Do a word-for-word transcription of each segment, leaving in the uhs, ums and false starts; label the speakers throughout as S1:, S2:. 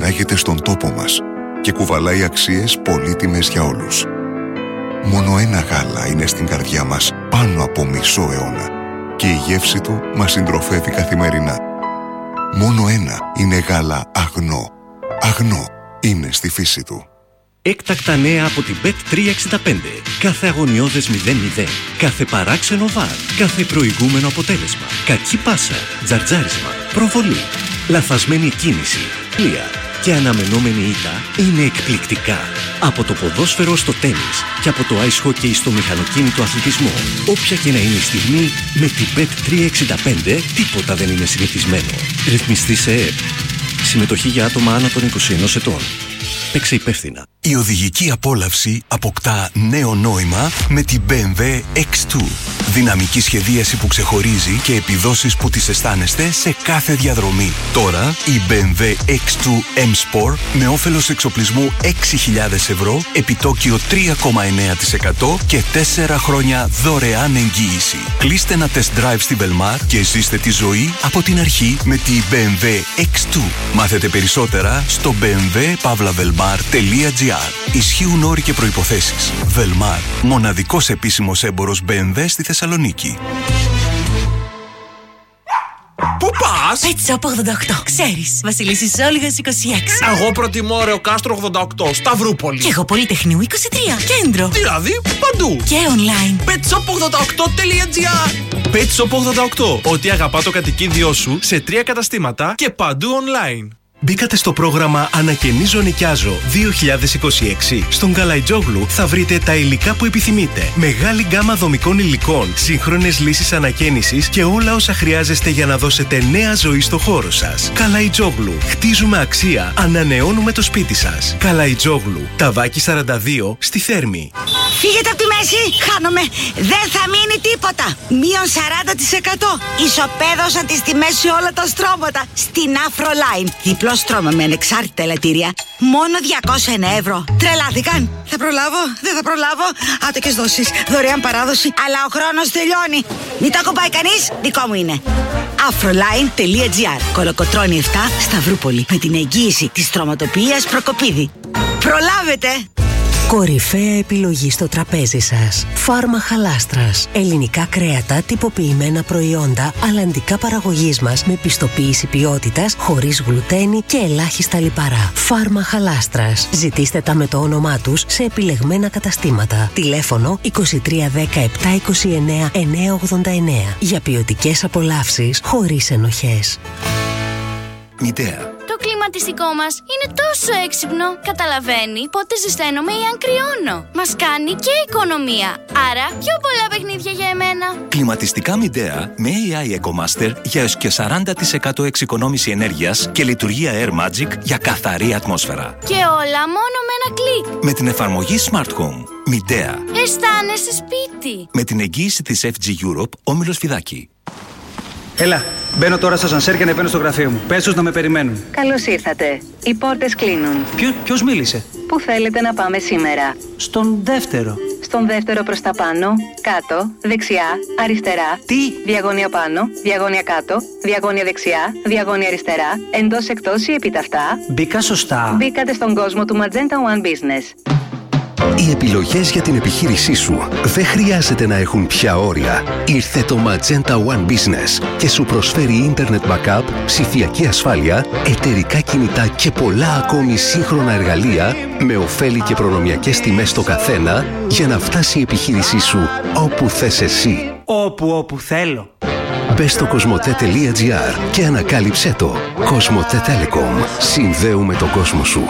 S1: παράγεται στον τόπο μας και κουβαλάει αξίες πολύτιμες για όλους. Μόνο ένα γάλα είναι στην καρδιά μας πάνω από μισό αιώνα και η γεύση του μας συντροφεύει καθημερινά. Μόνο ένα είναι γάλα Αγνό. Αγνό είναι στη φύση του.
S2: Έκτακτα νέα από την μπετ τριακόσια εξήντα πέντε. Κάθε αγωνιώδες μηδέν μηδέν. Κάθε παράξενο βαρ. Κάθε προηγούμενο αποτέλεσμα. Κακή πάσα. Τζαρτζάρισμα. Προβολή. Λαθασμένη κίνηση. Πλοία. Και αναμενόμενη ήττα είναι εκπληκτικά. Από το ποδόσφαιρο στο τένις και από το ice hockey στο μηχανοκίνητο αθλητισμό. Όποια και να είναι η στιγμή, με την μπετ τριακόσια εξήντα πέντε τίποτα δεν είναι συνηθισμένο. Ρυθμιστή σε ΕΕΠ. Συμμετοχή για άτομα άνω των είκοσι ενός ετών. Παίξε υπεύθυνα.
S3: Η οδηγική απόλαυση αποκτά νέο νόημα με την μπι εμ ντάμπλιου εξ δύο. Δυναμική σχεδίαση που ξεχωρίζει και επιδόσεις που τις αισθάνεστε σε κάθε διαδρομή. Τώρα η μπι εμ ντάμπλιου εξ δύο M Sport με όφελος εξοπλισμού έξι χιλιάδες ευρώ, επιτόκιο τρία κόμμα εννέα τοις εκατό και τέσσερα χρόνια δωρεάν εγγύηση. Κλείστε ένα test drive στη Velmar και ζήστε τη ζωή από την αρχή με τη μπι εμ ντάμπλιου εξ δύο. Μάθετε περισσότερα στο μπι εμ ντάμπλιου παύλα βελμάρ τελεία τζι άρ. Ισχύουν όροι και προϋποθέσεις. Velmar, μοναδικός επίσημος έμπορος μπι εμ ντάμπλιου στη Θεσσαλονίκη.
S4: Πού πας?
S5: Pet Shop ογδόντα οκτώ. Ξέρεις, Βασιλίσσης Όλγας είκοσι έξι.
S4: Εγώ προτιμώ Ρεο Κάστρο ογδόντα οκτώ, Σταυρούπολη.
S5: Και εγώ Πολυτεχνείου είκοσι τρία, Κέντρο.
S4: Δηλαδή παντού.
S5: Και online.
S4: πετ σοπ ογδόντα οκτώ τελεία τζι άρ.
S6: Pet Shop ογδόντα οκτώ. Ό,τι αγαπά το κατοικίδιό σου σε τρία καταστήματα και παντού online.
S7: Μπήκατε στο πρόγραμμα Ανακαινίζω Νοικιάζω δύο χιλιάδες είκοσι έξι. Στον Καλαϊτζόγλου θα βρείτε τα υλικά που επιθυμείτε. Μεγάλη γκάμα δομικών υλικών, σύγχρονες λύσεις ανακαίνησης και όλα όσα χρειάζεστε για να δώσετε νέα ζωή στο χώρο σας. Καλαϊτζόγλου. Χτίζουμε αξία. Ανανεώνουμε το σπίτι σας. Καλαϊτζόγλου. Ταβάκι σαράντα δύο στη Θέρμη.
S8: Φύγετε από τη μέση, χάνομαι. Δεν θα μείνει τίποτα. Μείον σαράντα τοις εκατό. Ισοπαίδωσαν τις τιμές σε όλα τα στρώματα. Στην Afroline. Διπλό στρώμα με ανεξάρτητα ελαττήρια. Μόνο διακόσια ένα ευρώ. Τρελάθηκαν. Θα προλάβω, δεν θα προλάβω. Άτοκες δόσεις, δωρεάν παράδοση. Αλλά ο χρόνος τελειώνει. Μην το κομπάει κανείς, δικό μου είναι. Afroline τελεία τζι άρ. Κολοκοτρώνη επτά, Σταυρούπολη. Με την εγγύηση της στρωματοποιίας Προκοπίδη. Προλάβετε!
S9: Κορυφαία επιλογή στο τραπέζι σας. Φάρμα Χαλάστρας. Ελληνικά κρέατα, τυποποιημένα προϊόντα, αλλαντικά παραγωγής μας με πιστοποίηση ποιότητας, χωρίς γλουτένι και ελάχιστα λιπαρά. Φάρμα Χαλάστρας. Ζητήστε τα με το όνομά τους σε επιλεγμένα καταστήματα. Τηλέφωνο είκοσι τρία δέκα επτά είκοσι εννέα εννιακόσια ογδόντα εννέα. Για ποιοτικές απολαύσεις χωρίς ενοχές.
S3: Μητέα.
S10: Το κλιματιστικό μας είναι τόσο έξυπνο. Καταλαβαίνει πότε ζεσταίνομαι ή αν κρυώνω. Μας κάνει και οικονομία. Άρα πιο πολλά παιχνίδια για εμένα.
S3: Κλιματιστικά Midea με έι άι EcoMaster για έως και σαράντα τοις εκατό εξοικονόμηση ενέργειας και λειτουργία Air Magic για καθαρή ατμόσφαιρα.
S10: Και όλα μόνο με ένα κλικ.
S3: Με την εφαρμογή Smart Home. Midea.
S10: Αισθάνεσαι σπίτι.
S3: Με την εγγύηση της εφ τζι Europe, Όμιλος Φιδάκη.
S11: Έλα, μπαίνω τώρα στο σανσέρ και ανεβαίνω στο γραφείο μου. Πες τους να με περιμένουν.
S12: Καλώς ήρθατε. Οι πόρτες κλείνουν.
S11: Ποιο, ποιος μίλησε?
S12: Πού θέλετε να πάμε σήμερα?
S11: Στον δεύτερο.
S12: Στον δεύτερο προς τα πάνω, κάτω, δεξιά, αριστερά.
S11: Τι?
S12: Διαγώνια πάνω, διαγώνια κάτω, διαγώνια δεξιά, διαγώνια αριστερά, εντός εκτός ή επιταυτά.
S11: Μπήκα σωστά.
S12: Μπήκατε στον κόσμο του Magenta One Business.
S13: Οι επιλογές για την επιχείρησή σου δεν χρειάζεται να έχουν πια όρια. Ήρθε το Magenta One Business και σου προσφέρει Internet Backup, ψηφιακή ασφάλεια, εταιρικά κινητά και πολλά ακόμη σύγχρονα εργαλεία με ωφέλη και προνομιακές τιμές στο καθένα για να φτάσει η επιχείρησή σου όπου θες εσύ.
S11: Όπου όπου θέλω.
S13: Μπες στο κοσμοτέ τελεία τζι άρ και ανακάλυψέ το. Κοσμοτέ Telecom. Συνδέουμε τον κόσμο σου.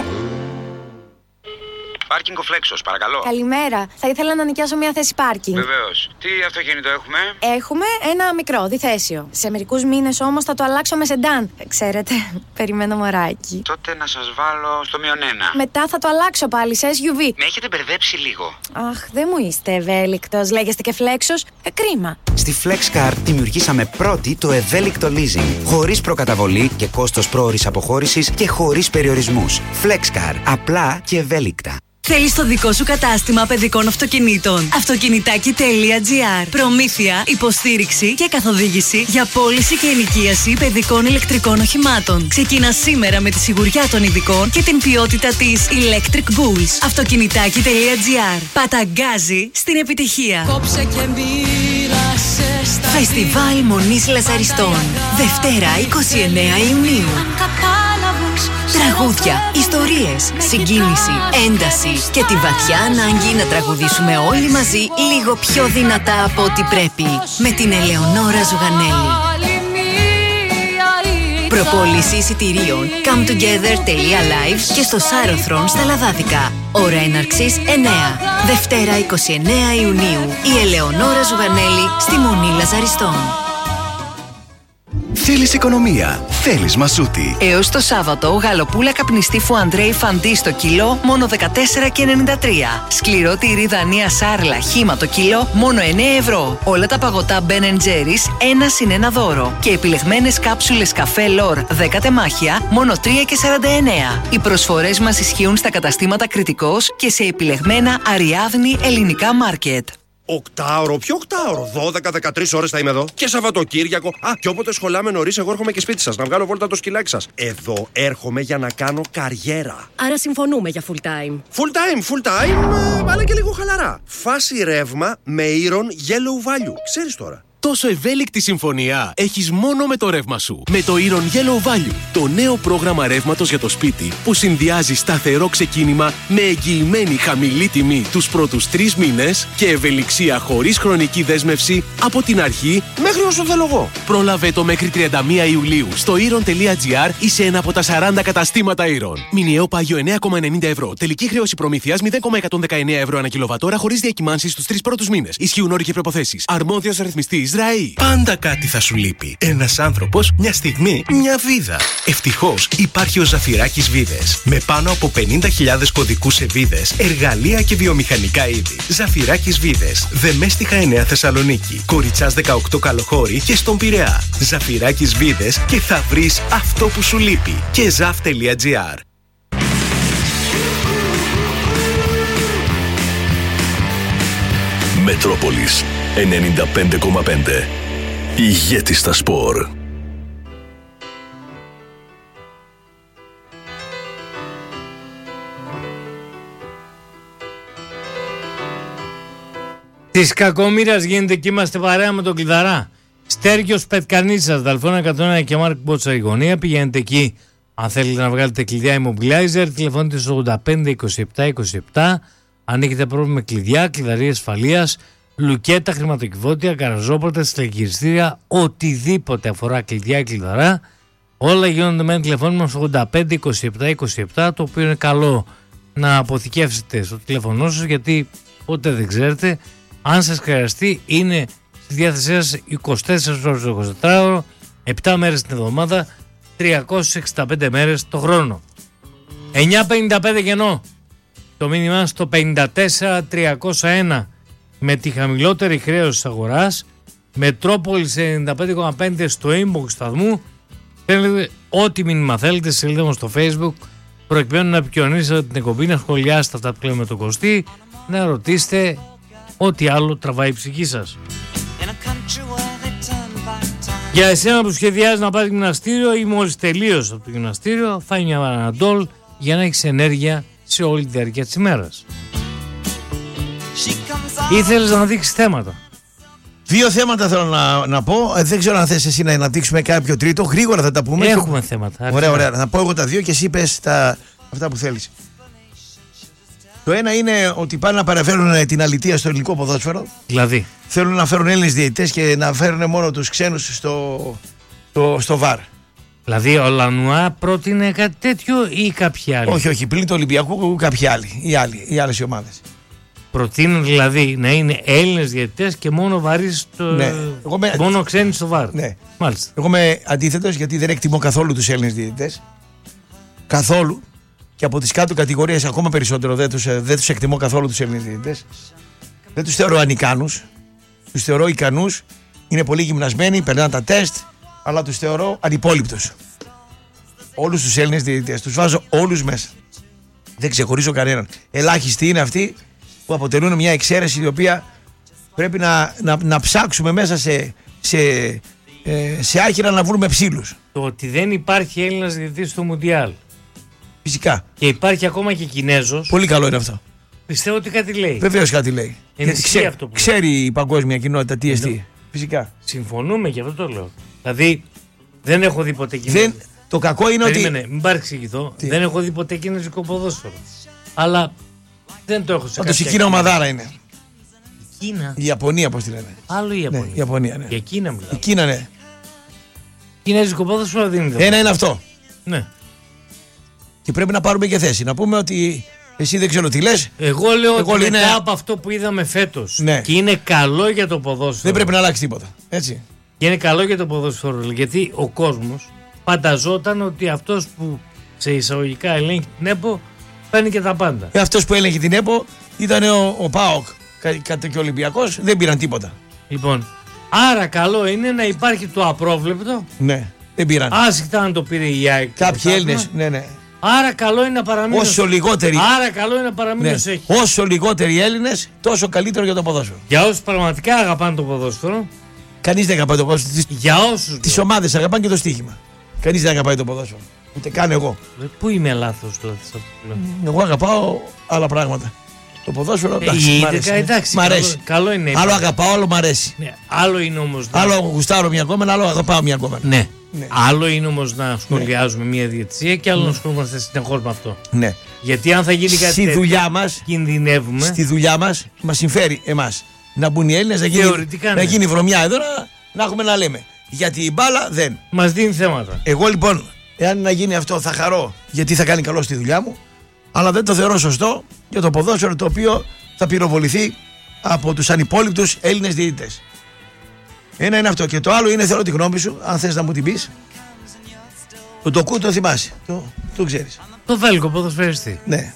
S14: Πάρκινγκ ο Φλέξος, παρακαλώ.
S15: Καλημέρα. Θα ήθελα να νοικιάσω μια θέση πάρκινγκ.
S14: Βεβαίως. Τι αυτοκίνητο έχουμε?
S15: Έχουμε ένα μικρό, διθέσιο. Σε μερικούς μήνες όμως θα το αλλάξω με σεντάν. Ξέρετε, περιμένω μωράκι.
S14: Τότε να σας βάλω στο μείον ένα.
S15: Μετά θα το αλλάξω πάλι σε ες γιου βι.
S14: Με έχετε μπερδέψει λίγο.
S15: Αχ, δεν μου είστε ευέλικτος. Λέγεστε και Φλέξος. Ε, κρίμα.
S16: Στη FlexCar δημιουργήσαμε πρώτη το ευέλικτο leasing. Χωρίς προκαταβολή και κόστος πρόωρης αποχώρησης και χωρίς περιορισμούς. FlexCar. Απλά και ευέλικτα.
S5: Θέλεις το δικό σου κατάστημα παιδικών αυτοκινήτων. Αυτοκινητάκι τελεία τζι άρ. Προμήθεια, υποστήριξη και καθοδήγηση για πώληση και ενοικίαση παιδικών ηλεκτρικών οχημάτων. Ξεκινά σήμερα με τη σιγουριά των ειδικών και την ποιότητα της Electric Bulls. Αυτοκινητάκι τελεία τζι άρ. Παταγκάζει στην επιτυχία.
S17: Κόψε και μοίρασε στα
S5: Φεστιβάλ Μονής Λαζαριστών. Δευτέρα είκοσι εννέα Ιουνίου. Τραγούδια, ιστορίες, συγκίνηση, ένταση και τη βαθιά ανάγκη να τραγουδήσουμε όλοι μαζί λίγο πιο δυνατά από ό,τι πρέπει. Με την Ελεονόρα Ζουγανέλη. Προπόληση εισιτηρίων cometogether τελεία live και στο Σάρωθρον στα Λαδάδικα. Ώρα έναρξης εννέα. Δευτέρα είκοσι εννέα Ιουνίου. Η Ελεονόρα Ζουγανέλη στη Μονή Λαζαριστών.
S3: Θέλεις οικονομία, θέλεις μασούτη.
S18: Έως το Σάββατο, γαλοπούλα καπνιστή Φουαντρέι Φαντί στο κιλό, μόνο δεκατέσσερα και ενενήντα τρία. Σκληρό τυρί Δανία Σάρλα, χύμα το κιλό, μόνο εννέα ευρώ. Όλα τα παγωτά Ben and Jerry's, ένα συν ένα δώρο. Και επιλεγμένες κάψουλες καφέ Λορ δέκα τεμάχια, μόνο τρία και σαράντα εννέα. Οι προσφορές μας ισχύουν στα καταστήματα Κριτικός και σε επιλεγμένα Αριάδνη ελληνικά μάρκετ.
S19: Οκτάωρο, ποιο οκτάωρο, δώδεκα με δεκατρείς ώρες θα είμαι εδώ. Και Σαββατοκύριακο. Α, και όποτε σχολάμε νωρίς, εγώ έρχομαι και σπίτι σας να βγάλω βόλτα το σκυλάκι σας. Εδώ έρχομαι για να κάνω καριέρα.
S20: Άρα συμφωνούμε για full time.
S19: Full time, full time, ε, αλλά και λίγο χαλαρά. Φάση ρεύμα με Iron Yellow Value. Ξέρεις τώρα.
S7: Τόσο ευέλικτη συμφωνία έχεις μόνο με το ρεύμα σου. Με το Iron Yellow Value, το νέο πρόγραμμα ρεύματος για το σπίτι που συνδυάζει σταθερό ξεκίνημα με εγγυημένη χαμηλή τιμή τους πρώτους τρεις μήνες και ευελιξία χωρίς χρονική δέσμευση από την αρχή
S19: μέχρι όσο θέλω εγώ.
S7: Πρόλαβε το μέχρι τριάντα μία Ιουλίου στο iron τελεία τζι άρ ή σε ένα από τα σαράντα καταστήματα Iron. Μηνιαίο πάγιο εννέα κόμμα ενενήντα ευρώ. Τελική χρέωση προμήθειας μηδέν κόμμα εκατόν δεκαεννέα ευρώ ανά κιλοβατόρα χωρίς διακυμάνσεις στους τρεις πρώτους μήνες. Ισχύουν όροι και προϋποθέσεις. Αρμόδιος ρυθμιστής Ραΐ. Πάντα κάτι θα σου λείπει. Ένας άνθρωπος, μια στιγμή, μια βίδα. Ευτυχώς υπάρχει ο Ζαφυράκης Βίδες. Με πάνω από πενήντα χιλιάδες κωδικούς σε βίδες, εργαλεία και βιομηχανικά είδη. Ζαφυράκης Βίδες. Δεμέστιχα εννέα Θεσσαλονίκη. Κοριτσάς δεκαοκτώ Καλοχώρη και στον Πειραιά. Ζαφυράκης Βίδες και θα βρεις αυτό που σου λείπει. Και ζαφ τελεία τζι άρ.
S3: Μετρόπολης ενενήντα πέντε κόμμα πέντε. Ηγέτη στα σπορ.
S21: Της κακομοίρας γίνεται και είμαστε παρέα με τον Κλειδαρά. Στέργιος Πετκανίτσας, Δαλφώνα εκατόν ένα και Μάρκ Μπότσα η γωνία. Πηγαίνετε εκεί αν θέλετε να βγάλετε κλειδιά immobilizer. Τηλεφωνείτε στο ογδόντα πέντε είκοσι επτά είκοσι επτά. Αν έχετε πρόβλημα με κλειδιά, κλειδαρίες ασφαλείας, λουκέτα, χρηματοκιβώτια, καραζόπορτες, τηλεγυριστήρια, οτιδήποτε αφορά κλειδιά ή κλειδαρά, όλα γίνονται με ένα τηλεφώνημα στο ογδόντα πέντε είκοσι επτά είκοσι επτά, το οποίο είναι καλό να αποθηκεύσετε στο τηλέφωνό σας, γιατί ποτέ δεν ξέρετε, αν σας χρειαστεί, είναι στη διάθεσή σας είκοσι τέσσερις ώρες το εικοσιτετράωρο, επτά μέρες την εβδομάδα, τριακόσιες εξήντα πέντε μέρες το χρόνο. εννιά πενήντα πέντε κενό. Το μήνυμα στο πενήντα τέσσερα τριακόσια ένα με τη χαμηλότερη χρέωση της αγοράς, Μετρόπολης ενενήντα πέντε κόμμα πέντε στο inbox σταθμού. Θέλετε ό,τι μήνυμα θέλετε, στείλτε μου στο Facebook προκειμένου να επικοινωνήσετε την εκπομπή, να σχολιάσετε αυτά που λέμε με τον Κωστή, να ρωτήσετε ό,τι άλλο τραβάει η ψυχή σας. Για εσένα που σχεδιάζεις να πάρεις γυμναστήριο ή μόλις τελείωσε από το γυμναστήριο, φάει μια Παναντόλ για να έχεις ενέργεια σε όλη τη διάρκεια της ημέρας. Ήθελες να δείξεις θέματα.
S22: Δύο θέματα θέλω να, να πω. Ε, δεν ξέρω αν θες εσύ να αναπτύξουμε κάποιο τρίτο. Γρήγορα θα τα πούμε.
S21: Έχουμε θέματα.
S22: Ωραία, ωραία. Να πω εγώ τα δύο και εσύ πες τα, αυτά που θέλεις. Το ένα είναι ότι πάνε να παραφέρουν την αλητεία στο ελληνικό ποδόσφαιρο.
S21: Δηλαδή.
S22: Θέλουν να φέρουν Έλληνες διαιτητές και να φέρουν μόνο τους ξένους στο, στο, στο βαρ.
S21: Δηλαδή ο Λανουά πρότεινε κάτι τέτοιο ή κάποιοι άλλοι?
S22: Όχι, όχι. Πλην του Ολυμπιακού κάποιοι άλλοι. Οι, άλλοι, οι άλλες οι ομάδες.
S21: Προτείνουν δηλαδή να είναι Έλληνες διαιτητές και μόνο βαρύς στο...
S22: ναι. με...
S21: μόνο ξένοι στο βαρ.
S22: Ναι.
S21: Μάλιστα.
S22: Εγώ είμαι αντίθετος γιατί δεν εκτιμώ καθόλου τους Έλληνες διαιτητές. Καθόλου. Και από τις κάτω κατηγορίες ακόμα περισσότερο δεν τους, δεν τους εκτιμώ καθόλου τους Έλληνες διαιτητές. Δεν τους θεωρώ ανικάνους. Τους θεωρώ ικανούς. Είναι πολύ γυμνασμένοι, περνάνε τα τεστ, αλλά τους θεωρώ ανυπόλοιπτους. Όλους τους Έλληνες διαιτητές. Τους βάζω όλους μέσα. Δεν ξεχωρίζω κανέναν. Ελάχιστοι είναι αυτοί που αποτελούν μια εξαίρεση η οποία πρέπει να, να, να ψάξουμε μέσα σε, σε, ε, σε άχυρα να βρούμε ψήλους.
S21: Το ότι δεν υπάρχει Έλληνας διαιτητής στο Μουντιάλ.
S22: Φυσικά.
S21: Και υπάρχει ακόμα και Κινέζος.
S22: Πολύ καλό είναι αυτό.
S21: Πιστεύω ότι κάτι λέει.
S22: Βεβαίως κάτι λέει. Γιατί
S21: ξέρει, αυτό που
S22: ξέρει η παγκόσμια κοινότητα τι εστί. Φυσικά.
S21: Συμφωνούμε και αυτό το λέω. Δηλαδή δεν έχω δει ποτέ Κινέζο.
S22: Δεν... Το κακό είναι
S21: Περίμενε,
S22: ότι.
S21: Μην παρεξηγηθώ. Δεν έχω δει ποτέ κινέζικο ποδόσφαιρο. Αλλά δεν το έχω σε
S22: κάποια. Πάντως η Κίνα ομαδάρα είναι.
S21: Η Κίνα.
S22: Η Ιαπωνία, πώς τη λένε.
S21: Άλλο η Ιαπωνία.
S22: Ναι, η Ιαπωνία, ναι.
S21: Για Κίνα μιλάω.
S22: Η Κίνα, ναι.
S21: Κινέζικο ποδόσφαιρο δεν είναι.
S22: Ένα είναι αυτό.
S21: Ναι.
S22: Και πρέπει να πάρουμε και θέση. Να πούμε ότι εσύ δεν ξέρω τι λες.
S21: Εγώ λέω
S22: Εγώ
S21: ότι
S22: είναι...
S21: μετά από αυτό που είδαμε φέτος,
S22: ναι,
S21: και είναι καλό για το ποδόσφαιρο.
S22: Δεν πρέπει να αλλάξει τίποτα. Έτσι.
S21: Και είναι καλό για το ποδόσφαιρο. Γιατί ο κόσμος φανταζόταν ότι αυτός που σε εισαγωγικά ελέγχει την ΕΠΟ παίρνει και τα πάντα.
S22: Ε, αυτός που έλεγχε την ΕΠΟ ήταν ο, ο ΠΑΟΚ κατά και ο Ολυμπιακός, δεν πήραν τίποτα.
S21: Λοιπόν, άρα καλό είναι να υπάρχει το απρόβλεπτο.
S22: Ναι, δεν πήραν.
S21: Άσχετα αν το πήρε η ΑΕΚ.
S22: Κάποιοι Έλληνες, ναι, ναι.
S21: Άρα καλό είναι να παραμείνουν.
S22: Όσο λιγότεροι.
S21: Άρα καλό είναι να παραμείνουν, ναι, έχει.
S22: Όσο λιγότεροι Έλληνες, τόσο καλύτερο για το ποδόσφαιρο.
S21: Για όσους πραγματικά αγαπάνε το ποδόσφαιρο.
S22: Κανείς δεν αγαπάει το ποδόσφαιρο.
S21: Για όσους.
S22: Τις ομάδες αγαπάνε και το στοίχημα. Κανείς δεν αγαπάει το ποδόσφαιρο. Ούτε καν εγώ.
S21: Πού είμαι λάθος τώρα σε αυτό που λέω.
S22: Εγώ αγαπάω άλλα πράγματα. Το ποδόσφαιρο, εντάξει,
S21: ε,
S22: μ' αρέσει.
S21: Εντάξει,
S22: μ' αρέσει.
S21: Καλό, καλό είναι.
S22: Άλλο αγαπάω, άλλο μ' αρέσει.
S21: Ναι, άλλο είναι όμως.
S22: Άλλο να... γουστάρω μια κόμμενα, άλλο αγαπάω μια κόμμενα.
S21: Ναι. Ναι. Άλλο είναι όμως να σχολιάζουμε, ναι, μια διαιτησία και άλλο, ναι, να ασχολούμαστε συνεχώς με αυτό.
S22: Ναι.
S21: Γιατί αν θα γίνει κάτι
S22: στη
S21: τέτοιο,
S22: δουλειά μας,
S21: κινδυνεύουμε.
S22: Στη δουλειά μας μας συμφέρει εμάς να μπουν οι Έλληνες, να γίνει,
S21: ναι,
S22: να γίνει βρωμιά εδώ, να, να έχουμε να λέμε. Γιατί η μπάλα δεν.
S21: Μας δίνει θέματα.
S22: Εγώ λοιπόν, εάν να γίνει αυτό, θα χαρώ γιατί θα κάνει καλό στη δουλειά μου, αλλά δεν το θεωρώ σωστό για το ποδόσφαιρο το οποίο θα πυροβοληθεί από τους ανυπόλοιπτους Έλληνες διαιτητές. Ένα είναι αυτό. Και το άλλο είναι, θέλω τη γνώμη σου, αν θες να μου την πεις. Το Ντοκού το θυμάσαι. Το, το ξέρεις.
S21: Το Βέλγο ποδοσφαιριστή.
S22: Ναι.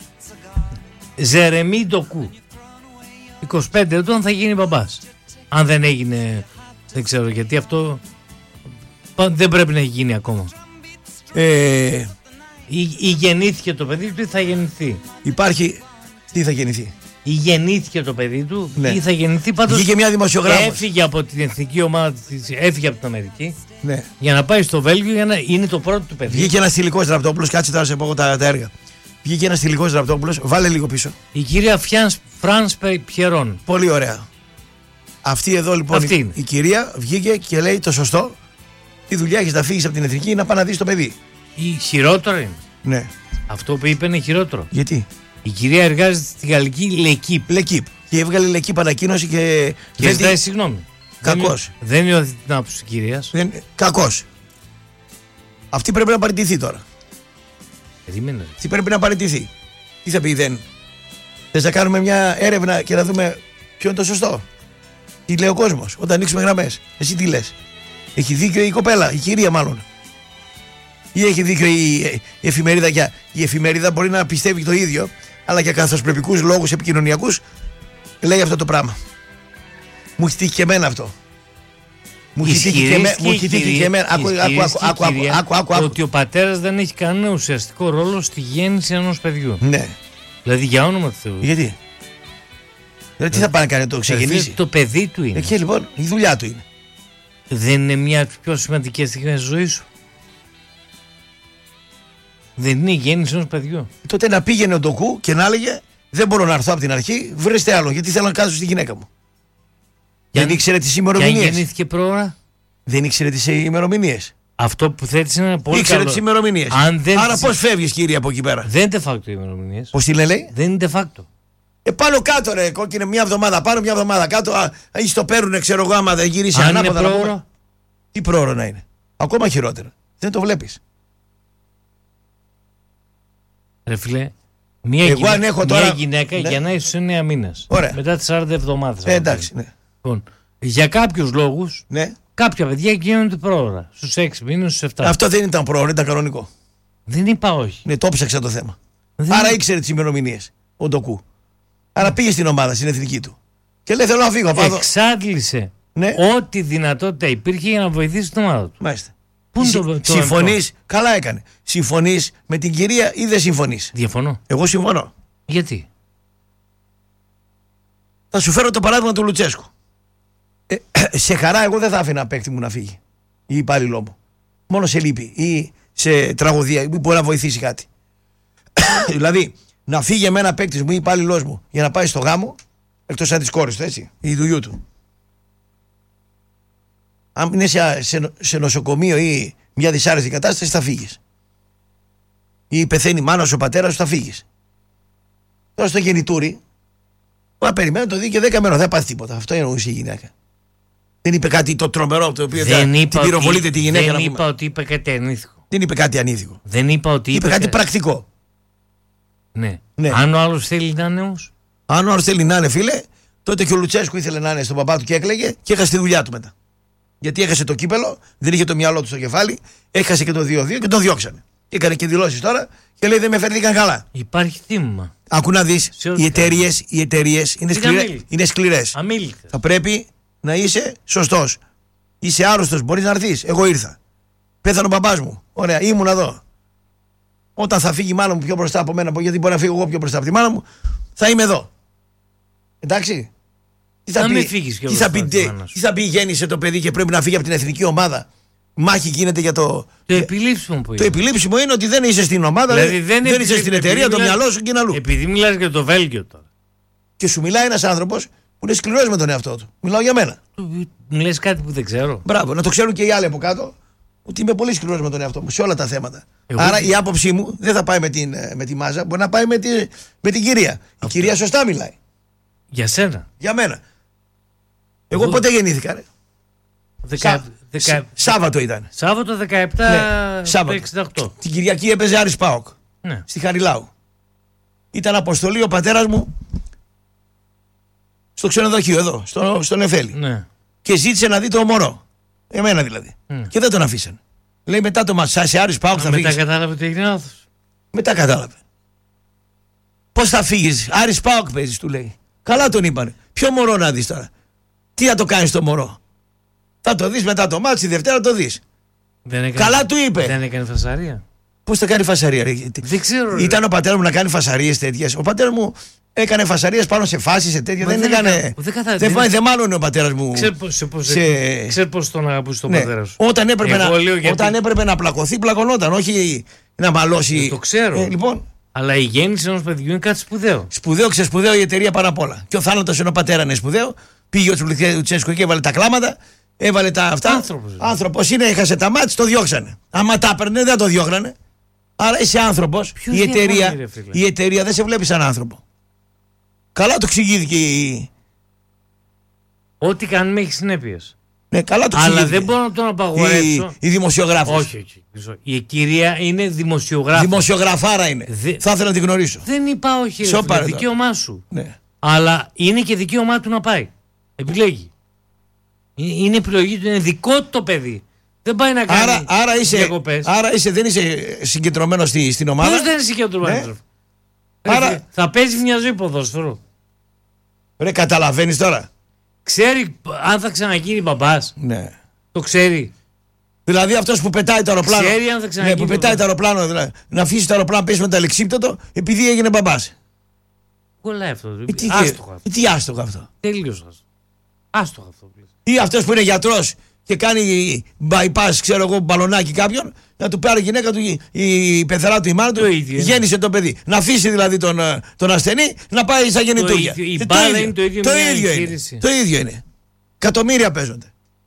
S21: Ζερεμί Ντοκού. είκοσι πέντε ετών θα γίνει μπαμπάς. Αν δεν έγινε, δεν ξέρω γιατί αυτό δεν πρέπει να γίνει ακόμα.
S22: Ε,
S21: ή, ή γεννήθηκε το παιδί του ή θα γεννηθεί.
S22: Υπάρχει. Τι θα γεννηθεί.
S21: Ή γεννήθηκε το παιδί του, ναι, ή θα γεννηθεί. Πάντως
S22: βγήκε μια δημοσιογράφος.
S21: Έφυγε από την εθνική ομάδα της, έφυγε από την Αμερική, ναι, για να πάει στο Βέλγιο για να είναι το πρώτο του παιδί.
S22: Βγήκε ένα Τηλικός Ραπτόπουλος, κάτσε τώρα σε πω τα, τα έργα. Βγήκε ένα Τηλικός Ραπτόπουλος, βάλε λίγο πίσω.
S21: Η κυρία Φρανς Πιερόν.
S22: Πολύ ωραία. Αυτή εδώ λοιπόν
S21: Αυτή
S22: η, η κυρία βγήκε και λέει το σωστό. Τι δουλειά έχεις να φύγεις από την εθνική να πάει να δεις το παιδί.
S21: Η χειρότερο είναι.
S22: Ναι.
S21: Αυτό που είπε είναι χειρότερο.
S22: Γιατί?
S21: Η κυρία εργάζεται στη γαλλική Λεκίπ.
S22: Λεκίπ. Και έβγαλε Λεκίπ ανακοίνωση και.
S21: Και ζητάει συγγνώμη.
S22: Κακός.
S21: Δεν είναι την άποψη της κυρίας.
S22: Κακός. Αυτή πρέπει να παραιτηθεί τώρα.
S21: Περίμενε.
S22: Αυτή πρέπει να παραιτηθεί. Τι θα πει, δεν. Θες να κάνουμε μια έρευνα και να δούμε ποιο είναι το σωστό. Τι λέει ο κόσμος όταν ανοίξουμε γραμμές. Εσύ τι λες. Έχει δίκιο η κοπέλα, η κυρία μάλλον. Ή έχει δίκιο η, η εφημερίδα. Για, η εφημερίδα μπορεί να πιστεύει το ίδιο, αλλά για καθοσπρεπικούς λόγους επικοινωνιακούς λέει αυτό το πράγμα. Μου έχει τύχει και εμένα αυτό. Μου έχει τύχει και εμένα. Άκου, άκου,
S21: ότι ο πατέρας δεν έχει κανένα ουσιαστικό ρόλο στη γέννηση ενός παιδιού.
S22: Ναι.
S21: Δηλαδή για όνομα του Θεού.
S22: Γιατί. Δηλαδή τι θα πάει να κάνει, το ξεκινήσει.
S21: Το παιδί του είναι.
S22: Εκεί λοιπόν η δουλειά του είναι.
S21: Δεν είναι μια από τις πιο σημαντικές στιγμές της ζωής σου. Δεν είναι η γέννηση ενός παιδιού.
S22: Τότε να πήγαινε ο Ντοκού και να έλεγε δεν μπορώ να έρθω από την αρχή, βρέστε άλλο γιατί θέλω να κάτσω στη γυναίκα μου.
S21: Για
S22: δεν ήξερε τις ημερομηνίες.
S21: Και αν γεννήθηκε πρόωρα.
S22: Δεν ήξερε τις ημερομηνίες.
S21: Αυτό που θέτεις είναι πολύ
S22: ήξερε
S21: καλό.
S22: τις ημερομηνίες. Άρα πώς φεύγεις κύριε από εκεί πέρα.
S21: Δεν είναι de facto οι ημερομηνίες.
S22: Πώς τη λέει.
S21: Δεν είναι de facto.
S22: Ε, πάνω κάτω ρε κόκκινε, μια εβδομάδα πάνω, μια εβδομάδα κάτω. Α, ή στο παίρνουνε, ξέρω εγώ, άμα δεν γυρίσει
S21: αν
S22: ανάποδα.
S21: Είναι πρόωρο.
S22: Τι πρόωρο να είναι. Ακόμα χειρότερα. Δεν το βλέπεις.
S21: Ρε φίλε, μια,
S22: εγώ,
S21: γυναίκα,
S22: έχω τώρα...
S21: μια γυναίκα
S22: ναι.
S21: γεννάει στους εννέα μήνες.
S22: Ωραία.
S21: Μετά τις σαράντα εβδομάδες.
S22: Ε, εντάξει, ναι.
S21: Λοιπόν, για κάποιους λόγους,
S22: ναι.
S21: κάποια παιδιά γίνονται πρόωρα. Στους έξι μήνες, στους επτά.
S22: Αυτό δεν ήταν πρόωρο, ήταν κανονικό.
S21: Δεν είπα όχι.
S22: Ναι, το ψάξα το θέμα.
S21: Δεν
S22: Άρα
S21: είναι...
S22: ήξερε τις ημερομηνίες ο Ντοκού. Άρα πήγε στην ομάδα, στην εθνική του. Και λέει: θέλω να φύγω.
S21: Εξάντλησε ναι. ό,τι δυνατότητα υπήρχε για να βοηθήσει την ομάδα του.
S22: Μάλιστα.
S21: Πού είναι το, το
S22: συμφωνείς, καλά έκανε. Συμφωνείς με την κυρία ή δεν συμφωνείς?
S21: Διαφωνώ.
S22: Εγώ συμφωνώ.
S21: Γιατί?
S22: Θα σου φέρω το παράδειγμα του Λουτσέσκου. Ε, σε χαρά εγώ δεν θα άφηνα παίκτη μου να φύγει ή υπάλληλό μου. Μόνο σε λύπη ή σε τραγωδία ή μπορεί να βοηθήσει κάτι. Δηλαδή να φύγει εμένα παίκτη μου ή υπάλληλός μου για να πάει στο γάμο, εκτός αν της κόρης του, έτσι, ή του γιού του. Αν είναι σε, σε, σε νοσοκομείο ή μια δυσάρεστη κατάσταση, θα φύγεις. Ή πεθαίνει η μάνα σου, ο πατέρας σου, θα φύγεις. Τώρα στο γεννητούρι, μα περιμένω το δει και δέκα μέρες, δεν πάθει τίποτα. Αυτό εννοούσε η γυναίκα. Δεν είπε κάτι το τρομερό, το οποίο δεν θα, την πυροβολείτε τη γυναίκα.
S21: Δεν
S22: να
S21: είπα ότι είπε κάτι ανήθικο.
S22: Δεν είπε κάτι ανήθικο.
S21: Δεν είπα ότι είπε,
S22: είπε κάτι κα... πρακτικό.
S21: Ναι. ναι. Αν ο άλλος θέλει να είναι όμως.
S22: Αν ο άλλος θέλει να είναι, φίλε, τότε και ο Λουτσέσκου ήθελε να είναι στον παπά του και έκλαιγε και έχασε τη δουλειά του μετά. Γιατί έχασε το κύπελο, δεν είχε το μυαλό του στο κεφάλι, έχασε και το δύο δύο και τον διώξανε. Και έκανε και δηλώσεις τώρα και λέει δεν με φέρθηκαν καλά.
S21: Υπάρχει θύμα.
S22: Άκου να δεις, οι εταιρείες, οι εταιρείες είναι, σκληρέ, είναι σκληρές.
S21: Αμήλικτες.
S22: Θα πρέπει να είσαι σωστός. Είσαι άρρωστος, μπορείς να έρθεις. Εγώ ήρθα. Πέθανε ο μπαμπάς μου. Ωραία, ήμουν εδώ. Όταν θα φύγει η μάνα μου πιο μπροστά από μένα, γιατί μπορεί να φύγω εγώ πιο μπροστά από τη μάνα μου, θα είμαι εδώ. Εντάξει. Τι θα, πει,
S21: φύγεις
S22: τι, θα πει, τι, τι θα πει γέννησε το παιδί και πρέπει να φύγει από την εθνική ομάδα. Μάχη γίνεται για το.
S21: Το επιλήψιμο που είναι.
S22: Το επιλήψιμο είναι ότι δεν είσαι στην ομάδα, δηλαδή δεν, δεν είσαι στην εταιρεία, το μυαλό σου και είναι αλλού.
S21: Επειδή μιλάς για το Βέλγιο τώρα.
S22: Και σου μιλάει ένας άνθρωπος που είναι σκληρός με τον εαυτό του. Μιλάω για μένα.
S21: Μου λες κάτι που δεν ξέρω.
S22: Μπράβο, να το ξέρουν και οι άλλοι από κάτω ότι είμαι πολύ σκληρός με τον εαυτό μου σε όλα τα θέματα. Εγώ Άρα και... η άποψή μου δεν θα πάει με, την, με τη μάζα, μπορεί να πάει με, τη, με την κυρία. Αυτό. Η κυρία σωστά μιλάει.
S21: Για σένα.
S22: Για μένα. Εγώ, Εγώ... πότε γεννήθηκα, ρε.
S21: Δεκα... Δεκα...
S22: Σάββατο ήταν.
S21: Σάββατο δεκαεπτά
S22: ναι, Σάββατο.
S21: εξήντα οκτώ.
S22: Την Κυριακή έπαιζε Άρης ΠΑΟΚ.
S21: Ναι.
S22: Στη Χαριλάου. Ήταν αποστολή ο πατέρας μου στο ξενοδοχείο εδώ, στο, στο Νεφέλη.
S21: Ναι.
S22: Και ζήτησε να δει το μωρό. Εμένα δηλαδή. Mm. Και δεν τον αφήσαν. Λέει μετά το μάτσο, σε Άρης ΠΑΟΚ θα φύγεις.
S21: Μετά κατάλαβε ότι έγινε λάθος.
S22: Μετά κατάλαβε. Πώς θα φύγεις, Άρης ΠΑΟΚ παίζεις, του λέει. Καλά τον είπανε. Ποιο μωρό να δεις τώρα. Τι θα το κάνεις το μωρό. Θα το δεις μετά το μάτσο, τη Δευτέρα το δεις.
S21: Δεν έκανε,
S22: καλά του είπε.
S21: Δεν έκανε φασαρία.
S22: Πώς θα κάνει φασαρία, ρε.
S21: Δεν ξέρω.
S22: Ήταν ρε. Ο πατέρας μου να κάνει φασαρίες τέτοιες. Ο πατέρας μου έκανε φασαρίες πάνω σε φάσεις, σε τέτοια. Δεν, δεν έκανε. Δεν, καθα... δεν, δεν, δεν μάλλον ο πατέρας μου.
S21: Ξέρεις πώς σε... σε... τον αγαπούσε τον ναι. πατέρα σου.
S22: Όταν έπρεπε, να...
S21: γιατί...
S22: Όταν έπρεπε να πλακωθεί, πλακωνόταν. Όχι να μαλώσει.
S21: Δεν το ξέρω.
S22: Ε, λοιπόν.
S21: Αλλά η γέννηση ενός παιδιού είναι κάτι σπουδαίο.
S22: Σπουδαίο, ξεσπουδαίο η εταιρεία πάνω απ' όλα. Και ο θάνατος ενός πατέρα είναι σπουδαίο. Πήγε ο Λουτσέσκου και έβαλε τα κλάματα. Έβαλε τα αυτά.
S21: Άνθρωπος.
S22: Άνθρωπος είναι, έχασε τα μάτια, το διώξανε. Άμα τα έπαιρνε, δεν το διώχνανε. Άρα είσαι άνθρωπος. Η εταιρεία, είναι, η εταιρεία δεν σε βλέπει σαν άνθρωπο. Καλά το εξηγήθηκε η.
S21: Ό,τι κάνουμε έχει συνέπειες.
S22: Ναι, καλά το
S21: εξηγήθηκε. Αλλά δεν μπορώ να τον απαγορεύσω.
S22: Η, η δημοσιογράφος.
S21: Όχι, όχι. Η κυρία είναι δημοσιογράφος.
S22: Δημοσιογραφάρα είναι. Δε... Θα ήθελα να την γνωρίσω.
S21: Δεν είπα όχι. Είναι δικαίωμά σου.
S22: Ναι.
S21: Αλλά είναι και δικαίωμά του να πάει. Επιλέγει. Είναι επιλογή του, είναι δικό του το παιδί. Δεν πάει να κάνει
S22: άρα, άρα, είσαι, άρα είσαι, δεν είσαι συγκεντρωμένος στη, στην ομάδα.
S21: Πώς δεν είσαι συγκεντρωμένος. Ναι. Άρα... Θα παίζει μια ζωή ποδόσφαιρο.
S22: Ρε, καταλαβαίνεις τώρα.
S21: Ξέρει αν θα ξαναγίνει μπαμπάς.
S22: Ναι.
S21: Το ξέρει.
S22: Δηλαδή αυτός που πετάει το αεροπλάνο.
S21: Ξέρει αν θα ξαναγίνει.
S22: Ναι, που πετάει το αεροπλάνο. Δηλαδή, να αφήσει το αεροπλάνο να πέσει με το αλεξίπτωτο επειδή έγινε μπαμπάς.
S21: Κολλάει αυτό.
S22: Ε, τι, άστοχο αυτό. Τι άστοχο αυτό.
S21: Τελείως άστοχο αυτό.
S22: Ή αυτός που είναι γιατρός και κάνει bypass, ξέρω εγώ, μπαλονάκι κάποιον, να του πάρει η γυναίκα του, η, η πεθερά του, η μάνα του, γέννησε το παιδί. Να αφήσει δηλαδή τον, τον ασθενή να πάει στα γεννητούρια.
S21: Η το μπάλα είναι το ίδιο.
S22: Το ίδιο είναι. Το ίδιο είναι. Εκατομμύρια παίζονται.